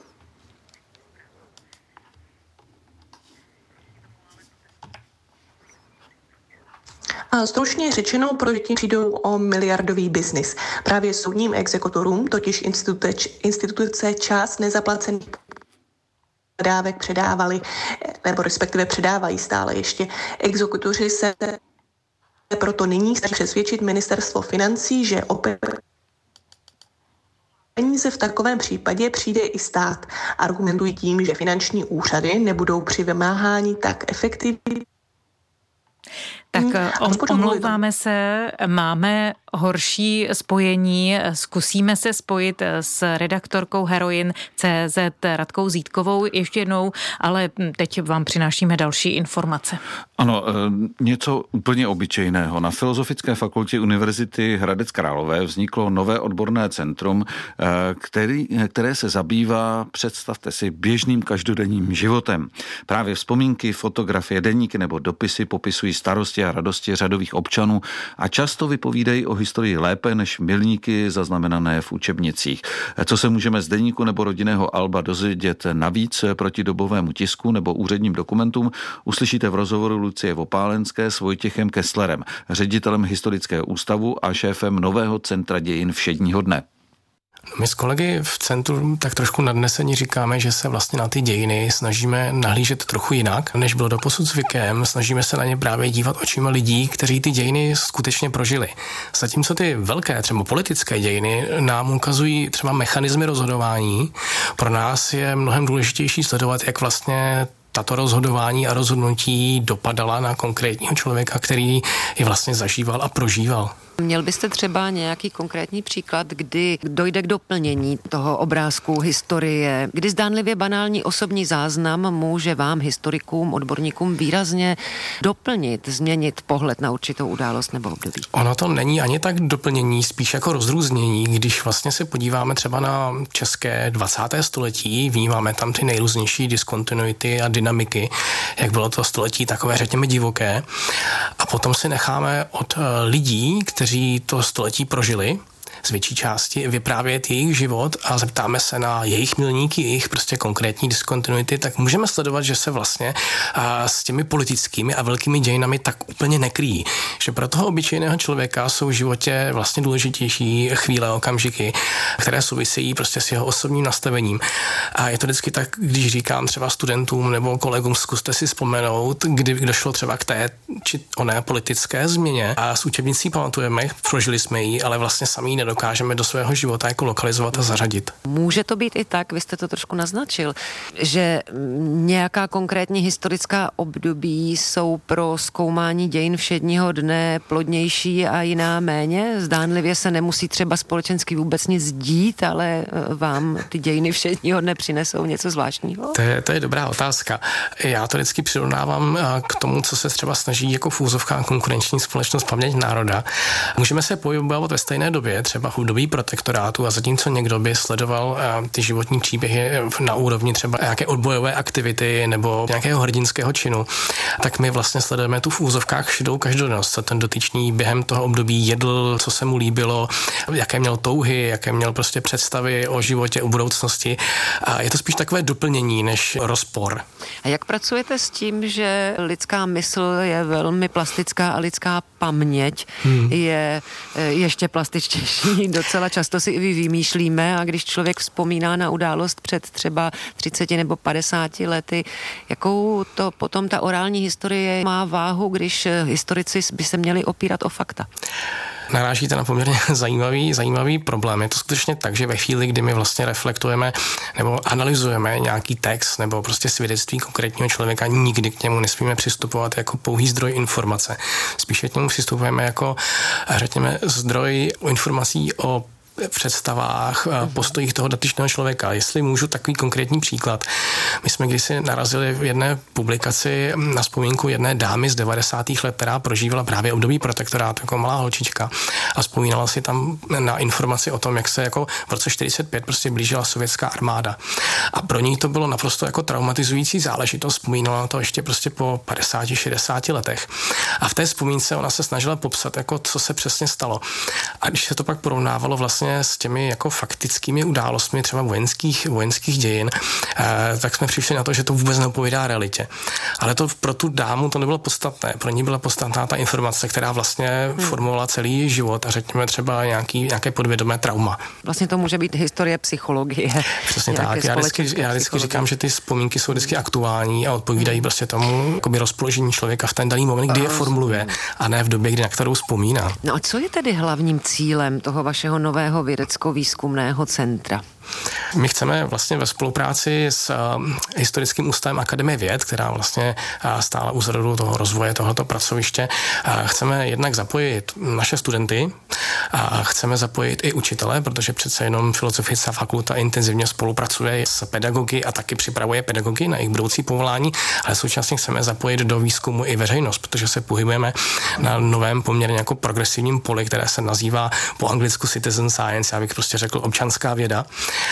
A stručně řečeno, proti přijdou o miliardový biznis. Právě soudním exekutorům totiž instituce část nezaplacených dávek předávali, nebo respektive předávají stále ještě. Exekutoři se proto nyní snaží přesvědčit ministerstvo financí, že peníze v takovém případě přijde i stát. Argumentují tím, že finanční úřady nebudou při vymáhání tak efektivní. Tak omlouváme se, máme horší spojení, zkusíme se spojit s redaktorkou Heroin.cz Radkou Zítkovou ještě jednou, ale teď vám přinášíme další informace. Ano, něco úplně obyčejného. Na Filozofické fakultě Univerzity Hradec Králové vzniklo nové odborné centrum, které se zabývá, představte si, běžným každodenním životem. Právě vzpomínky, fotografie, deníky nebo dopisy popisují starosti a radosti řadových občanů a často vypovídají o historii lépe než milníky zaznamenané v učebnicích. Co se můžeme z deníku nebo rodinného alba dozvědět navíc proti dobovému tisku nebo úředním dokumentům, uslyšíte v rozhovoru Lucie Vopálenské s Vojtěchem Kesslerem, ředitelem Historického ústavu a šéfem nového centra dějin Všedního dne. My s kolegy v centru tak trošku nadnesení říkáme, že se vlastně na ty dějiny snažíme nahlížet trochu jinak, než bylo doposud zvykem. Snažíme se na ně právě dívat očima lidí, kteří ty dějiny skutečně prožili. Zatímco ty velké, třeba politické dějiny nám ukazují třeba mechanismy rozhodování, pro nás je mnohem důležitější sledovat, jak vlastně tato rozhodování a rozhodnutí dopadala na konkrétního člověka, který je vlastně zažíval a prožíval. Měl byste třeba nějaký konkrétní příklad, kdy dojde k doplnění toho obrázku historie, kdy zdánlivě banální osobní záznam může vám, historikům, odborníkům, výrazně doplnit, změnit pohled na určitou událost nebo období? Ono to není ani tak doplnění, spíš jako rozrůznění. Když vlastně se podíváme třeba na české 20. století, vnímáme tam ty nejrůznější diskontinuity a dynamiky, jak bylo to století takové, řekněme, divoké. A potom si necháme od lidí, kteří to století prožili, z větší části vyprávět jejich život a zeptáme se na jejich milníky, jejich prostě konkrétní diskontinuity, tak můžeme sledovat, že se vlastně s těmi politickými a velkými dějinami tak úplně nekryjí. Že pro toho obyčejného člověka jsou v životě vlastně důležitější chvíle, okamžiky, které souvisejí prostě s jeho osobním nastavením. A je to vždycky tak, když říkám třeba studentům nebo kolegům, zkuste si vzpomenout, kdy došlo třeba k té či oné politické změně a z učebnicí pamatujeme, prožili jsme ji, ale vlastně sami ji dokážeme do svého života jako lokalizovat a zařadit. Může to být i tak, vy jste to trošku naznačil, že nějaká konkrétní historická období jsou pro zkoumání dějin všedního dne plodnější a jiná méně? Zdánlivě se nemusí třeba společensky vůbec nic dít, ale vám ty dějiny všedního dne přinesou něco zvláštního? To je dobrá otázka. Já to vždycky přirovnávám k tomu, co se třeba snaží jako v úzovkách konkurenční společnost Paměť národa. Můžeme se pohybovat ve stejné době, třeba v období protektorátu a zatímco někdo by sledoval ty životní příběhy na úrovni třeba nějaké odbojové aktivity nebo nějakého hrdinského činu, tak my vlastně sledujeme tu v úzovkách šedou každodennost, co ten dotyčný během toho období jedl, co se mu líbilo, jaké měl touhy, jaké měl prostě představy o životě, o budoucnosti. A je to spíš takové doplnění než rozpor. A jak pracujete s tím, že lidská mysl je velmi plastická a lidská paměť je ještě plastičtější? Docela často si i vymýšlíme a když člověk vzpomíná na událost před třeba 30 nebo 50 lety, jakou to potom ta orální historie má váhu, když historici by se měli opírat o fakta? Narážíte na poměrně zajímavý problém. Je to skutečně tak, že ve chvíli, kdy my vlastně reflektujeme nebo analyzujeme nějaký text nebo prostě svědectví konkrétního člověka, nikdy k němu nesmíme přistupovat jako pouhý zdroj informace. Spíše k němu přistupujeme jako, řekněme, zdroj informací o představách, postojích toho dotyčného člověka. Jestli můžu takový konkrétní příklad. My jsme kdysi narazili v jedné publikaci na vzpomínku jedné dámy z 90. let, která prožívala právě období protektorátu jako malá holčička a vzpomínala si tam na informaci o tom, jak se jako v roce 45 prostě blížila sovětská armáda. A pro ní to bylo naprosto jako traumatizující záležitost. Vzpomínala to ještě prostě po 50-60 letech. A v té vzpomínce ona se snažila popsat, jako co se přesně stalo. A když se to pak porovnávalo vlastně s těmi jako faktickými událostmi třeba vojenských dějin, tak jsme přišli na to, že to vůbec neodpovídá realitě. Ale to pro tu dámu to nebylo podstatné. Pro ní byla podstatná ta informace, která vlastně formovala celý život a řekněme třeba nějaké podvědomé trauma. Vlastně to může být historie psychologie. Přesně tak. Já vždycky říkám, že ty vzpomínky jsou vždycky aktuální a odpovídají prostě tomu jakoby rozpoložení člověka v ten daný moment, kdy je formuluje, a ne v době, kdy na kterou vzpomíná. No a co je tedy hlavním cílem toho vašeho nového vědecko-výzkumného centra? My chceme vlastně ve spolupráci s Historickým ústavem Akademie věd, která vlastně stála u zrodu toho rozvoje tohoto pracoviště, chceme jednak zapojit naše studenty a chceme zapojit i učitele, protože přece jenom Filozofická fakulta intenzivně spolupracuje s pedagogy a taky připravuje pedagogy na jejich budoucí povolání, ale současně chceme zapojit do výzkumu i veřejnost, protože se pohybujeme na novém poměrně jako progresivním poli, které se nazývá po anglicku citizen science, já bych prostě řekl občanská věda.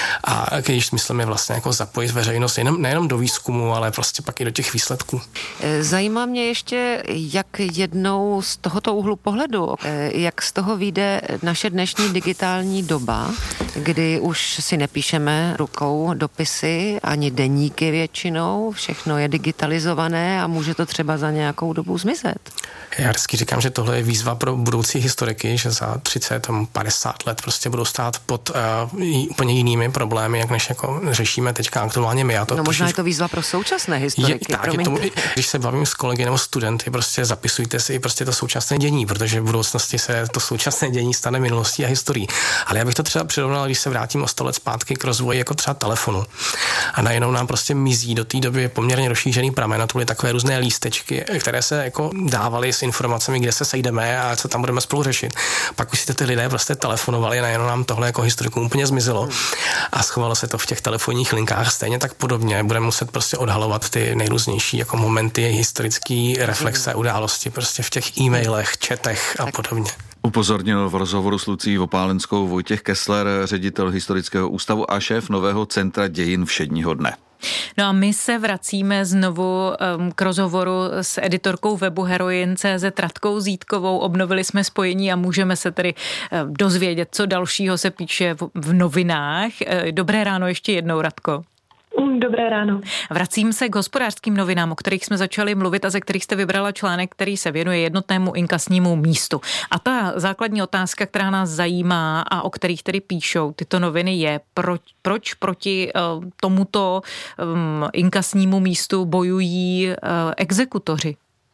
A když myslíme vlastně jako zapojit veřejnost nejenom do výzkumu, ale prostě pak i do těch výsledků. Zajímá mě ještě, jak jednou z tohoto úhlu pohledu, jak z toho vyjde naše dnešní digitální doba, kdy už si nepíšeme rukou dopisy, ani deníky většinou, všechno je digitalizované a může to třeba za nějakou dobu zmizet. Já vždycky říkám, že tohle je výzva pro budoucí historiky, že za 30, 50 let prostě budou stát pod úplně jinými problémy, jak než jako řešíme teďka aktuálně my. No možná je to výzva pro současné historiky. Když se bavím s kolegy nebo studenty, prostě zapisujte si prostě to současné dění, protože v budoucnosti se to současné dění stane minulostí a historií. Ale já bych to třeba přirovnal, když se vrátím o 100 let zpátky k rozvoji jako třeba telefonu. A najednou nám prostě mizí do té doby poměrně rozšířený pramen, a to byly takové různé lístečky, které se jako dávaly s informacemi, kde se sejdeme a co tam budeme spolu řešit. Pak už si ty lidé prostě telefonovali a najednou nám tohle jako historikům úplně zmizelo a schovalo se to v těch telefonních linkách. Stejně tak podobně budeme muset prostě odhalovat ty nejrůznější jako momenty historické reflexe, události prostě v těch e-mailech, chatech a podobně. Upozornil v rozhovoru s Lucí Vopálenskou Vojtěch Kessler, ředitel Historického ústavu a šéf nového Centra dějin všedního dne. No a my se vracíme znovu k rozhovoru s editorkou webu Heroin.cz Radkou Zítkovou. Obnovili jsme spojení a můžeme se tedy dozvědět, co dalšího se píše v novinách. Dobré ráno ještě jednou, Radko. Dobré ráno. Vracím se k Hospodářským novinám, o kterých jsme začali mluvit a ze kterých jste vybrala článek, který se věnuje jednotnému inkasnímu místu. A ta základní otázka, která nás zajímá a o kterých tedy píšou tyto noviny, je, proč proti tomuto inkasnímu místu bojují exekutoři?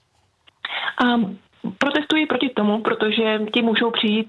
Protestují proti tomu, protože ti můžou přijít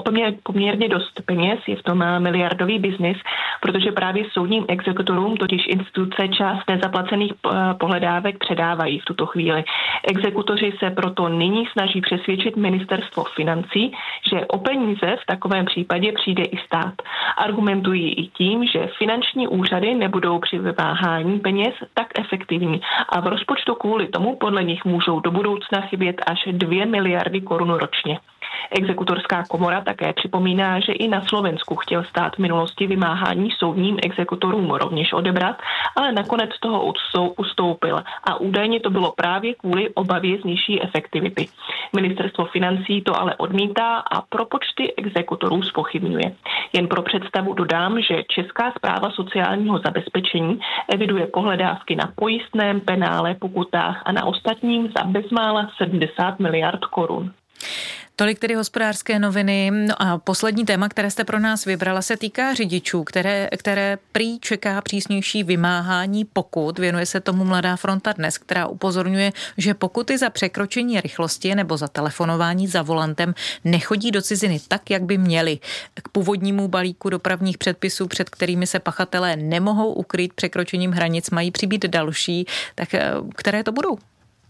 poměrně dost peněz, je v tom miliardový biznis, protože právě soudním exekutorům totiž instituce část nezaplacených pohledávek předávají v tuto chvíli. Exekutoři se proto nyní snaží přesvědčit ministerstvo financí, že o peníze v takovém případě přijde i stát. Argumentují i tím, že finanční úřady nebudou při vymáhání peněz tak efektivní a v rozpočtu kvůli tomu podle nich můžou do budoucna chybět až 2 miliardy korun ročně. Exekutorská komora také připomíná, že i na Slovensku chtěl stát v minulosti vymáhání soudním exekutorům rovněž odebrat, ale nakonec toho ustoupil a údajně to bylo právě kvůli obavě z nižší efektivity. Ministerstvo financí to ale odmítá a propočty exekutorů zpochybňuje. Jen pro představu dodám, že Česká správa sociálního zabezpečení eviduje pohledávky na pojistném, penále, pokutách a na ostatním za bezmála 70 miliard korun. Tolik tedy Hospodářské noviny. No a poslední téma, které jste pro nás vybrala, se týká řidičů, které prý čeká přísnější vymáhání pokut. Věnuje se tomu Mladá fronta dnes, která upozorňuje, že pokuty za překročení rychlosti nebo za telefonování za volantem nechodí do ciziny tak, jak by měly. K původnímu balíku dopravních předpisů, před kterými se pachatelé nemohou ukrýt překročením hranic, mají přibýt další. Tak které to budou?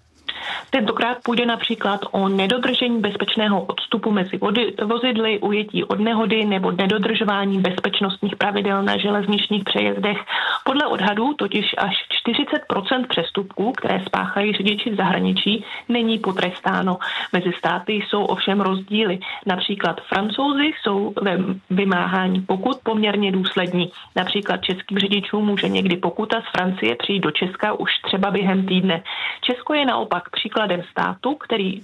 Tentokrát půjde například o nedodržení bezpečného odstupu mezi vozidly, ujetí od nehody nebo nedodržování bezpečnostních pravidel na železničních přejezdech. Podle odhadů totiž až 40% přestupků, které spáchají řidiči v zahraničí, není potrestáno. Mezi státy jsou ovšem rozdíly. Například Francouzi jsou ve vymáhání pokut poměrně důslední. Například českým řidičům může někdy pokuta z Francie přijít do Česka už třeba během týdne. Česko je naopak příkladem státu, který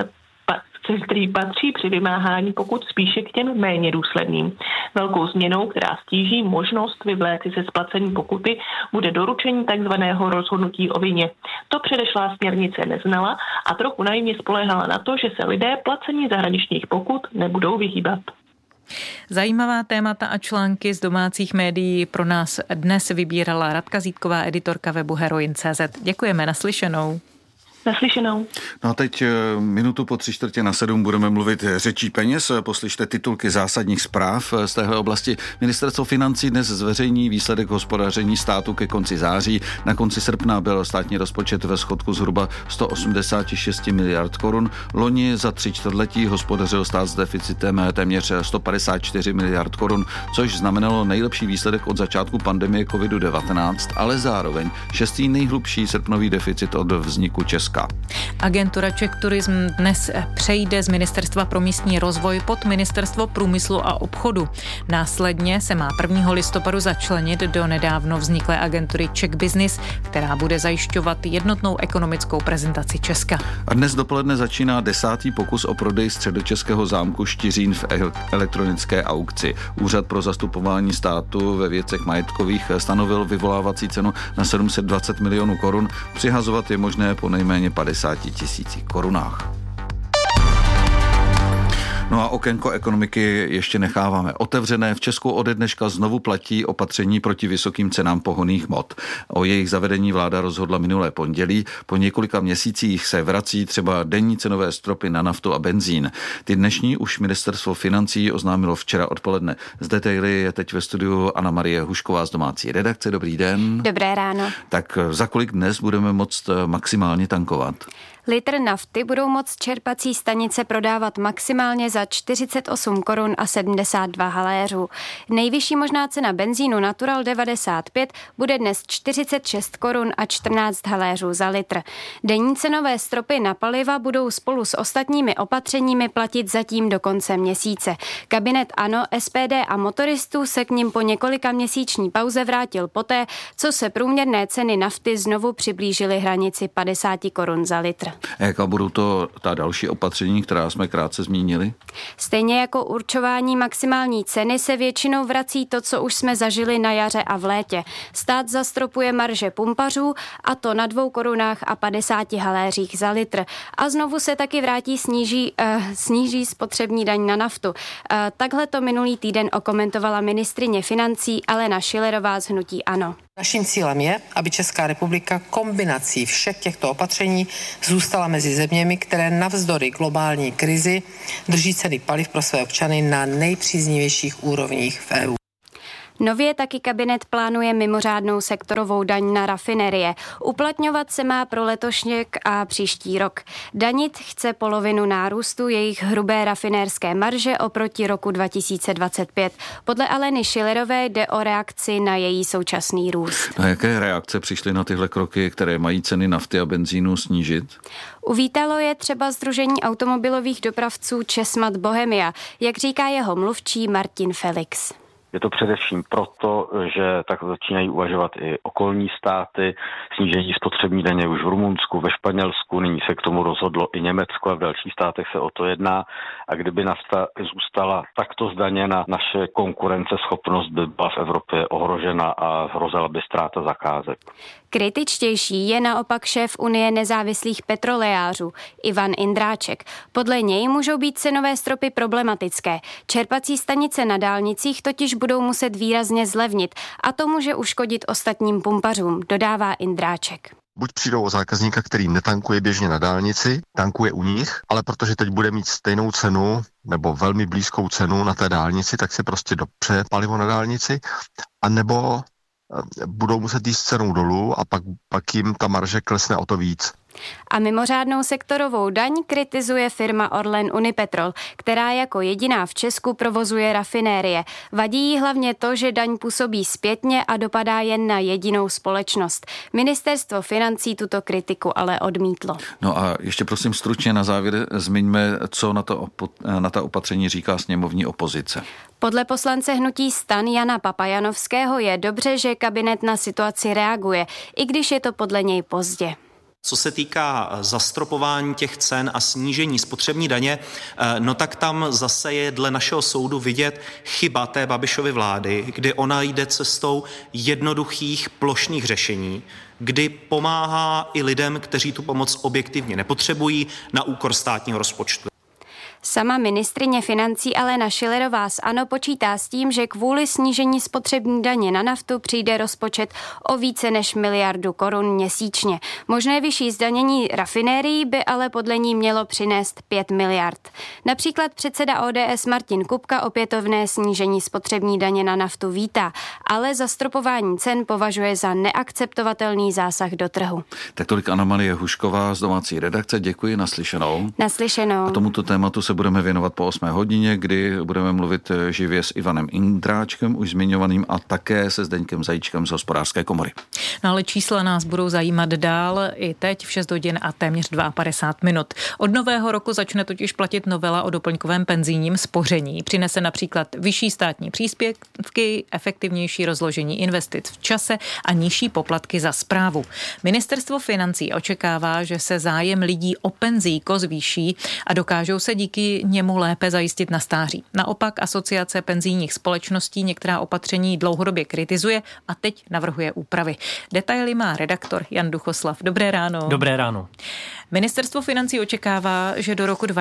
patří při vymáhání pokut spíše k těm méně důsledným. Velkou změnou, která stíží možnost vyvléci se splacení pokuty, bude doručení takzvaného rozhodnutí o vině. To předešlá směrnice neznala a trochu naivně spoléhala na to, že se lidé placení zahraničních pokut nebudou vyhýbat. Zajímavá témata a články z domácích médií pro nás dnes vybírala Radka Zítková, editorka webu Heroin.cz. Děkujeme, naslyšenou. Naslyšenou. No a teď minutu po 6:45 budeme mluvit řečí peněz. Poslyšte titulky zásadních zpráv z téhle oblasti. Ministerstvo financí dnes zveřejní výsledek hospodaření státu ke konci září. Na konci srpna byl státní rozpočet ve schodku zhruba 186 miliard korun. Loni za 3 čtvrtletí hospodařil stát s deficitem téměř 154 miliard korun, což znamenalo nejlepší výsledek od začátku pandemie COVID-19, ale zároveň 6. nejhlubší srpnový deficit od vzniku Česka. Česka. Agentura Czech Tourism dnes přejde z Ministerstva pro místní rozvoj pod Ministerstvo průmyslu a obchodu. Následně se má 1. listopadu začlenit do nedávno vzniklé agentury Czech Business, která bude zajišťovat jednotnou ekonomickou prezentaci Česka. A dnes dopoledne začíná 10. pokus o prodej středočeského zámku Štiřín v elektronické aukci. Úřad pro zastupování státu ve věcech majetkových stanovil vyvolávací cenu na 720 milionů korun. Přihazovat je možné po nejméně 50 000 korunách. No a okénko ekonomiky ještě necháváme otevřené. V Česku ode dneška znovu platí opatření proti vysokým cenám pohonných hmot. O jejich zavedení vláda rozhodla minulé pondělí. Po několika měsících se vrací třeba denní cenové stropy na naftu a benzín. Ty dnešní už Ministerstvo financí oznámilo včera odpoledne. Z detaily je teď ve studiu Anna Marie Hušková z domácí redakce. Dobrý den. Dobré ráno. Tak za kolik dnes budeme moct maximálně tankovat? Litr nafty budou moct čerpací stanice prodávat maximálně za 48 korun a 72 haléřů. Nejvyšší možná cena benzínu Natural 95 bude dnes 46 korun a 14 haléřů za litr. Denní cenové stropy na paliva budou spolu s ostatními opatřeními platit zatím do konce měsíce. Kabinet ANO, SPD a motoristů se k nim po několika měsíční pauze vrátil poté, co se průměrné ceny nafty znovu přiblížily hranici 50 korun za litr. Jaká budou to ta další opatření, která jsme krátce zmínili? Stejně jako určování maximální ceny se většinou vrací to, co už jsme zažili na jaře a v létě. Stát zastropuje marže pumpařů, a to na 2 korunách a 50 haléřích za litr. A znovu se taky sníží spotřební daň na naftu. Takhle to minulý týden okomentovala ministryně financí Alena Schillerová z hnutí ANO. Naším cílem je, aby Česká republika kombinací všech těchto opatření zůstala mezi zeměmi, které navzdory globální krizi drží ceny paliv pro své občany na nejpříznivějších úrovních v EU. Nově taky kabinet plánuje mimořádnou sektorovou daň na rafinerie. Uplatňovat se má pro letošek a příští rok. Danit chce polovinu nárůstu jejich hrubé rafinérské marže oproti roku 2025. Podle Aleny Schillerové jde o reakci na její současný růst. A jaké reakce přišly na tyhle kroky, které mají ceny nafty a benzínu snížit? Uvítalo je třeba Sdružení automobilových dopravců Česmat Bohemia, jak říká jeho mluvčí Martin Felix. Je to především proto, že tak začínají uvažovat i okolní státy, snížení spotřební daně už v Rumunsku, ve Španělsku, nyní se k tomu rozhodlo i Německo a v dalších státech se o to jedná. A kdyby nafta zůstala takto zdaněna, naše konkurenceschopnost by byla v Evropě ohrožena a hrozila by ztráta zakázek. Kritičtější je naopak šéf Unie nezávislých petrolejářů Ivan Indráček. Podle něj můžou být cenové stropy problematické. Čerpací stanice na dálnicích totiž budou muset výrazně zlevnit a to může uškodit ostatním pumpařům, dodává Indráček. Buď přijdou o zákazníka, který netankuje běžně na dálnici, tankuje u nich, ale protože teď bude mít stejnou cenu nebo velmi blízkou cenu na té dálnici, tak si prostě dopře palivo na dálnici, anebo budou muset jít s cenou dolů a pak jim ta marže klesne o to víc. A mimořádnou sektorovou daň kritizuje firma Orlen Unipetrol, která jako jediná v Česku provozuje rafinérie. Vadí jí hlavně to, že daň působí zpětně a dopadá jen na jedinou společnost. Ministerstvo financí tuto kritiku ale odmítlo. No a ještě prosím stručně na závěr zmiňme, co na ta opatření říká sněmovní opozice. Podle poslance hnutí STAN Jana Papajanovského je dobře, že kabinet na situaci reaguje, i když je to podle něj pozdě. Co se týká zastropování těch cen a snížení spotřební daně, no tak tam zase je dle našeho soudu vidět chyba té Babišovy vlády, kdy ona jde cestou jednoduchých plošných řešení, kdy pomáhá i lidem, kteří tu pomoc objektivně nepotřebují, na úkor státního rozpočtu. Sama ministryně financí Alena Schillerová z ANO počítá s tím, že kvůli snížení spotřební daně na naftu přijde rozpočet o více než 1 miliardu korun měsíčně. Možné vyšší zdanění rafinérií by ale podle ní mělo přinést 5 miliard. Například předseda ODS Martin Kupka opětovné snížení spotřební daně na naftu vítá, ale zastropování cen považuje za neakceptovatelný zásah do trhu. Tak tolik Anna Marie Hušková z domácí redakce. Děkuji, naslyšenou. Naslyšenou. A tomuto tématu se budeme věnovat po 8 hodině, kdy budeme mluvit živě s Ivanem Indráčkem, už zmiňovaným, a také se Zdeňkem Zajíčkem z Hospodářské komory. No ale čísla nás budou zajímat dál i teď v 6 hodin a téměř 52 minut. Od nového roku začne totiž platit novela o doplňkovém penzijním spoření. Přinese například vyšší státní příspěvky, efektivnější rozložení investic v čase a nižší poplatky za správu. Ministerstvo financí očekává, že se zájem lidí o penzijko zvýší a dokážou se díky němu lépe zajistit na stáří. Naopak Asociace penzijních společností některá opatření dlouhodobě kritizuje a teď navrhuje úpravy. Detaily má redaktor Jan Duchoslav. Dobré ráno. Dobré ráno. Ministerstvo financí očekává, že do roku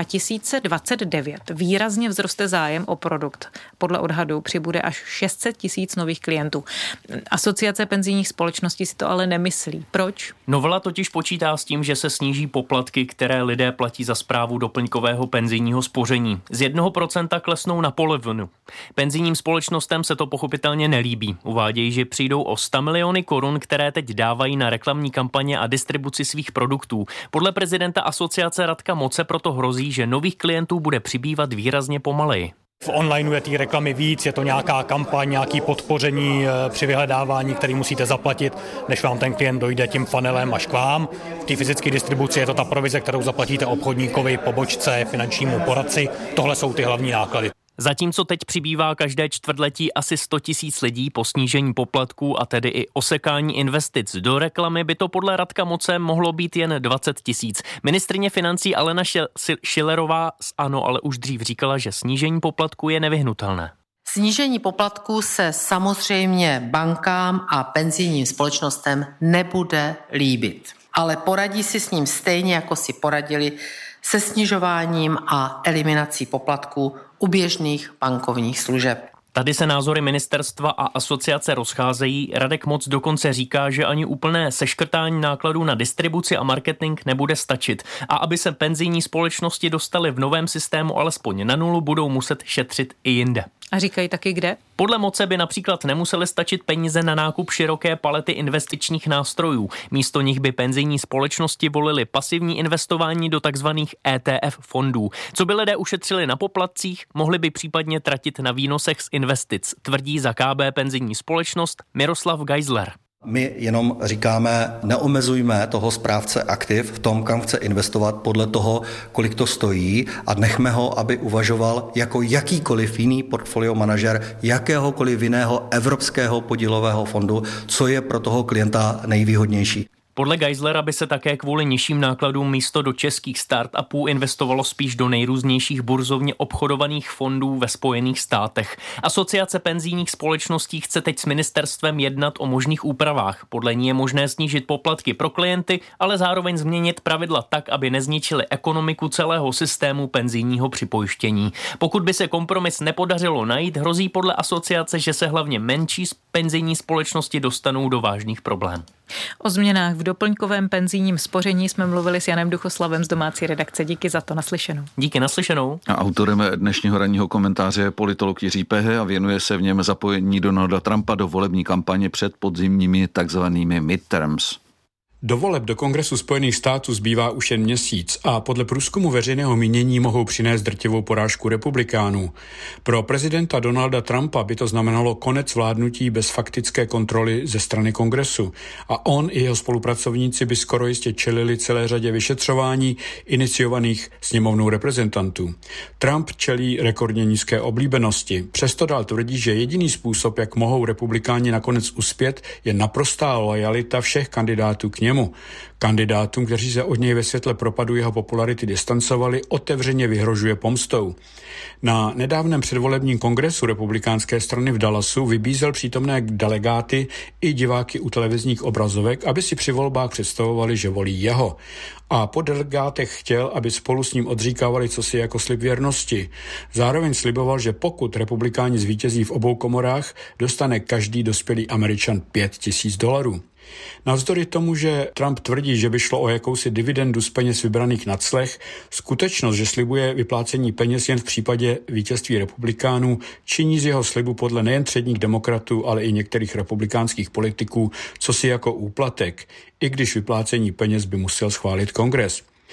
2029 výrazně vzroste zájem o produkt. Podle odhadu přibude až 600 000 nových klientů. Asociace penzijních společností si to ale nemyslí. Proč? Novela totiž počítá s tím, že se sníží poplatky, které lidé platí za správu doplňkového penzijního spoření. Z 1% klesnou na polovinu. Penzijním společnostem se to pochopitelně nelíbí. Uvádějí, že přijdou o 100 miliony korun, které teď dávají na reklamní kampaně a distribuci svých produktů. Podle prezidenta asociace Radka Moce proto hrozí, že nových klientů bude přibývat výrazně pomaleji. V onlineu je té reklamy víc, je to nějaká kampaň, nějaké podpoření při vyhledávání, který musíte zaplatit, než vám ten klient dojde tím funnelem až k vám. V té fyzické distribuci je to ta provize, kterou zaplatíte obchodníkovi, pobočce, finančnímu poradci. Tohle jsou ty hlavní náklady. Zatímco teď přibývá každé čtvrtletí asi 100 000 lidí po snížení poplatků a tedy i osekání investic do reklamy, by to podle Radka Moce mohlo být jen 20 000. Ministryně financí Alena Schillerová z ANO ale už dřív říkala, že snížení poplatků je nevyhnutelné. Snížení poplatků se samozřejmě bankám a penzijním společnostem nebude líbit, ale poradí si s ním stejně, jako si poradili se snižováním a eliminací poplatků u běžných bankovních služeb. Tady se názory ministerstva a asociace rozcházejí. Radek Moc dokonce říká, že ani úplné seškrtání nákladů na distribuci a marketing nebude stačit. A aby se penzijní společnosti dostaly v novém systému alespoň na nulu, budou muset šetřit i jinde. A říkají taky kde? Podle Moce by například nemusely stačit peníze na nákup široké palety investičních nástrojů. Místo nich by penzijní společnosti volily pasivní investování do takzvaných ETF fondů. Co by lidé ušetřili na poplatcích, mohli by případně tratit na výnosech z investic, tvrdí za KB penzijní společnost Miroslav Geisler. My jenom říkáme, neomezujme toho správce aktiv v tom, kam chce investovat podle toho, kolik to stojí a nechme ho, aby uvažoval jako jakýkoliv jiný portfolio manažer jakéhokoliv jiného evropského podílového fondu, co je pro toho klienta nejvýhodnější. Podle Geislera by se také kvůli nižším nákladům místo do českých startupů investovalo spíš do nejrůznějších burzovně obchodovaných fondů ve Spojených státech. Asociace penzijních společností chce teď s ministerstvem jednat o možných úpravách. Podle ní je možné snížit poplatky pro klienty, ale zároveň změnit pravidla tak, aby nezničily ekonomiku celého systému penzijního připojištění. Pokud by se kompromis nepodařilo najít, hrozí podle asociace, že se hlavně menší penzijní společnosti dostanou do vážných problémů. O změnách v doplňkovém penzijním spoření jsme mluvili s Janem Duchoslavem z domácí redakce. Díky za to, naslyšenou. Díky, naslyšenou. A autorem dnešního ranního komentáře je politolog Jiří Pehe a věnuje se v něm zapojení Donalda Trumpa do volební kampaně před podzimními takzvanými midterms. Do voleb do Kongresu Spojených států zbývá už jen měsíc a podle průzkumu veřejného mínění mohou přinést drtivou porážku republikánů. Pro prezidenta Donalda Trumpa by to znamenalo konec vládnutí bez faktické kontroly ze strany Kongresu a on i jeho spolupracovníci by skoro jistě čelili celé řadě vyšetřování iniciovaných sněmovnou reprezentantů. Trump čelí rekordně nízké oblíbenosti, přesto dál tvrdí, že jediný způsob, jak mohou republikáni nakonec uspět, je naprostá lojalita všech kandidátů k němu. Kandidátům, kteří se od něj ve světle propadu jeho popularity distancovali, otevřeně vyhrožuje pomstou. Na nedávném předvolebním kongresu republikánské strany v Dallasu vybízel přítomné delegáty i diváky u televizních obrazovek, aby si při volbách představovali, že volí jeho. A po delegátech chtěl, aby spolu s ním odříkávali cosi jako slib věrnosti. Zároveň sliboval, že pokud republikáni zvítězí v obou komorách, dostane každý dospělý Američan $5,000. Navzdory tomu, že Trump tvrdí, že by šlo o jakousi dividendu z peněz vybraných na clech, skutečnost, že slibuje vyplácení peněz jen v případě vítězství republikánů, činí z jeho slibu podle nejen předních demokratů, ale i některých republikánských politiků cosi jako úplatek, i když vyplácení peněz by musel schválit Kongres.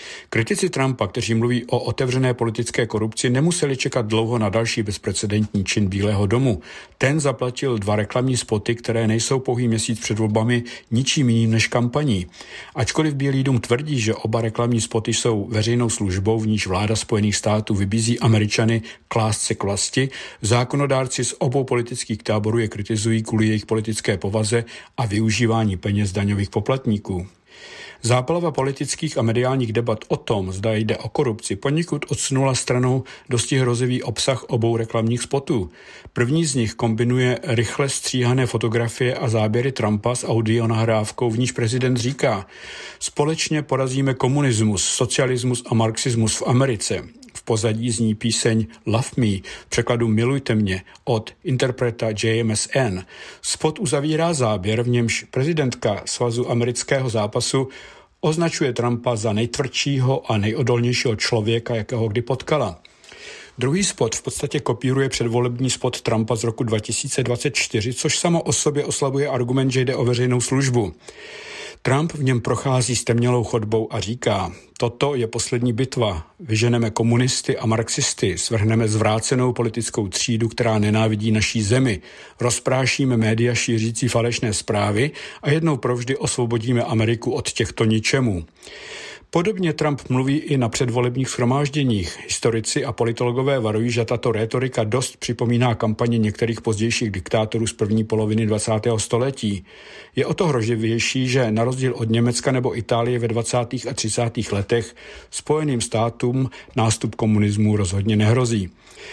Kritici Trumpa, kteří mluví o otevřené politické korupci, nemuseli čekat dlouho na další bezprecedentní čin Bílého domu. Ten zaplatil 2 reklamní spoty, které nejsou pouhý měsíc před volbami ničím jiným než kampaní. Ačkoliv Bílý dům tvrdí, že oba reklamní spoty jsou veřejnou službou, v níž vláda Spojených států vybízí Američany klást se k vlasti, zákonodárci z obou politických táborů je kritizují kvůli jejich politické povaze a využívání peněz daňových poplatníků. Záplava politických a mediálních debat o tom, zda jde o korupci, poněkud odsunula stranou dosti hrozivý obsah obou reklamních spotů. První z nich kombinuje rychle stříhané fotografie a záběry Trumpa s audionahrávkou, v níž prezident říká: společně porazíme komunismus, socialismus a marxismus v Americe. V pozadí zní píseň Love Me, v překladu Milujte mě, od interpreta JMSN. Spot uzavírá záběr, v němž prezidentka Svazu amerického zápasu označuje Trumpa za nejtvrdšího a nejodolnějšího člověka, jakého kdy potkala. Druhý spot v podstatě kopíruje předvolební spot Trumpa z roku 2024, což samo o sobě oslabuje argument, že jde o veřejnou službu. Trump v něm prochází stemnělou chodbou a říká: toto je poslední bitva, vyženeme komunisty a marxisty, svrhneme zvrácenou politickou třídu, která nenávidí naší zemi, rozprášíme média šířící falešné zprávy a jednou provždy osvobodíme Ameriku od těchto ničemů. Podobně Trump mluví i na předvolebních shromážděních. Historici a politologové varují, že tato rétorika dost připomíná kampaně některých pozdějších diktátorů z první poloviny 20. století. Je o to hrozivější, že na rozdíl od Německa nebo Itálie ve 20. a 30. letech Spojeným státům nástup komunismu rozhodně nehrozí.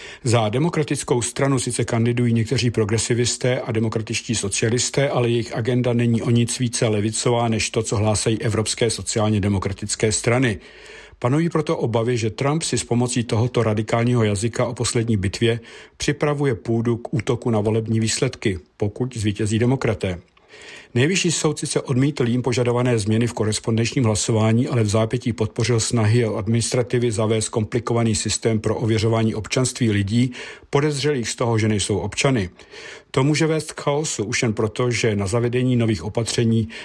Za demokratickou stranu sice kandidují někteří progresivisté a demokratičtí socialisté, ale jejich agenda není o nic více levicová než to, co hlásají evropské sociálně demokratické strany. Panují proto obavy, že Trump si s pomocí tohoto radikálního jazyka o poslední bitvě připravuje půdu k útoku na volební výsledky, pokud zvítězí demokraté. Nejvyšší soud sice odmítl jím požadované změny v korespondenčním hlasování, ale v zápětí podpořil snahy o administrativy zavést komplikovaný systém pro ověřování občanství lidí podezřelých z toho, že nejsou občany. To může vést k chaosu už jen proto, že na zavedení nových opatření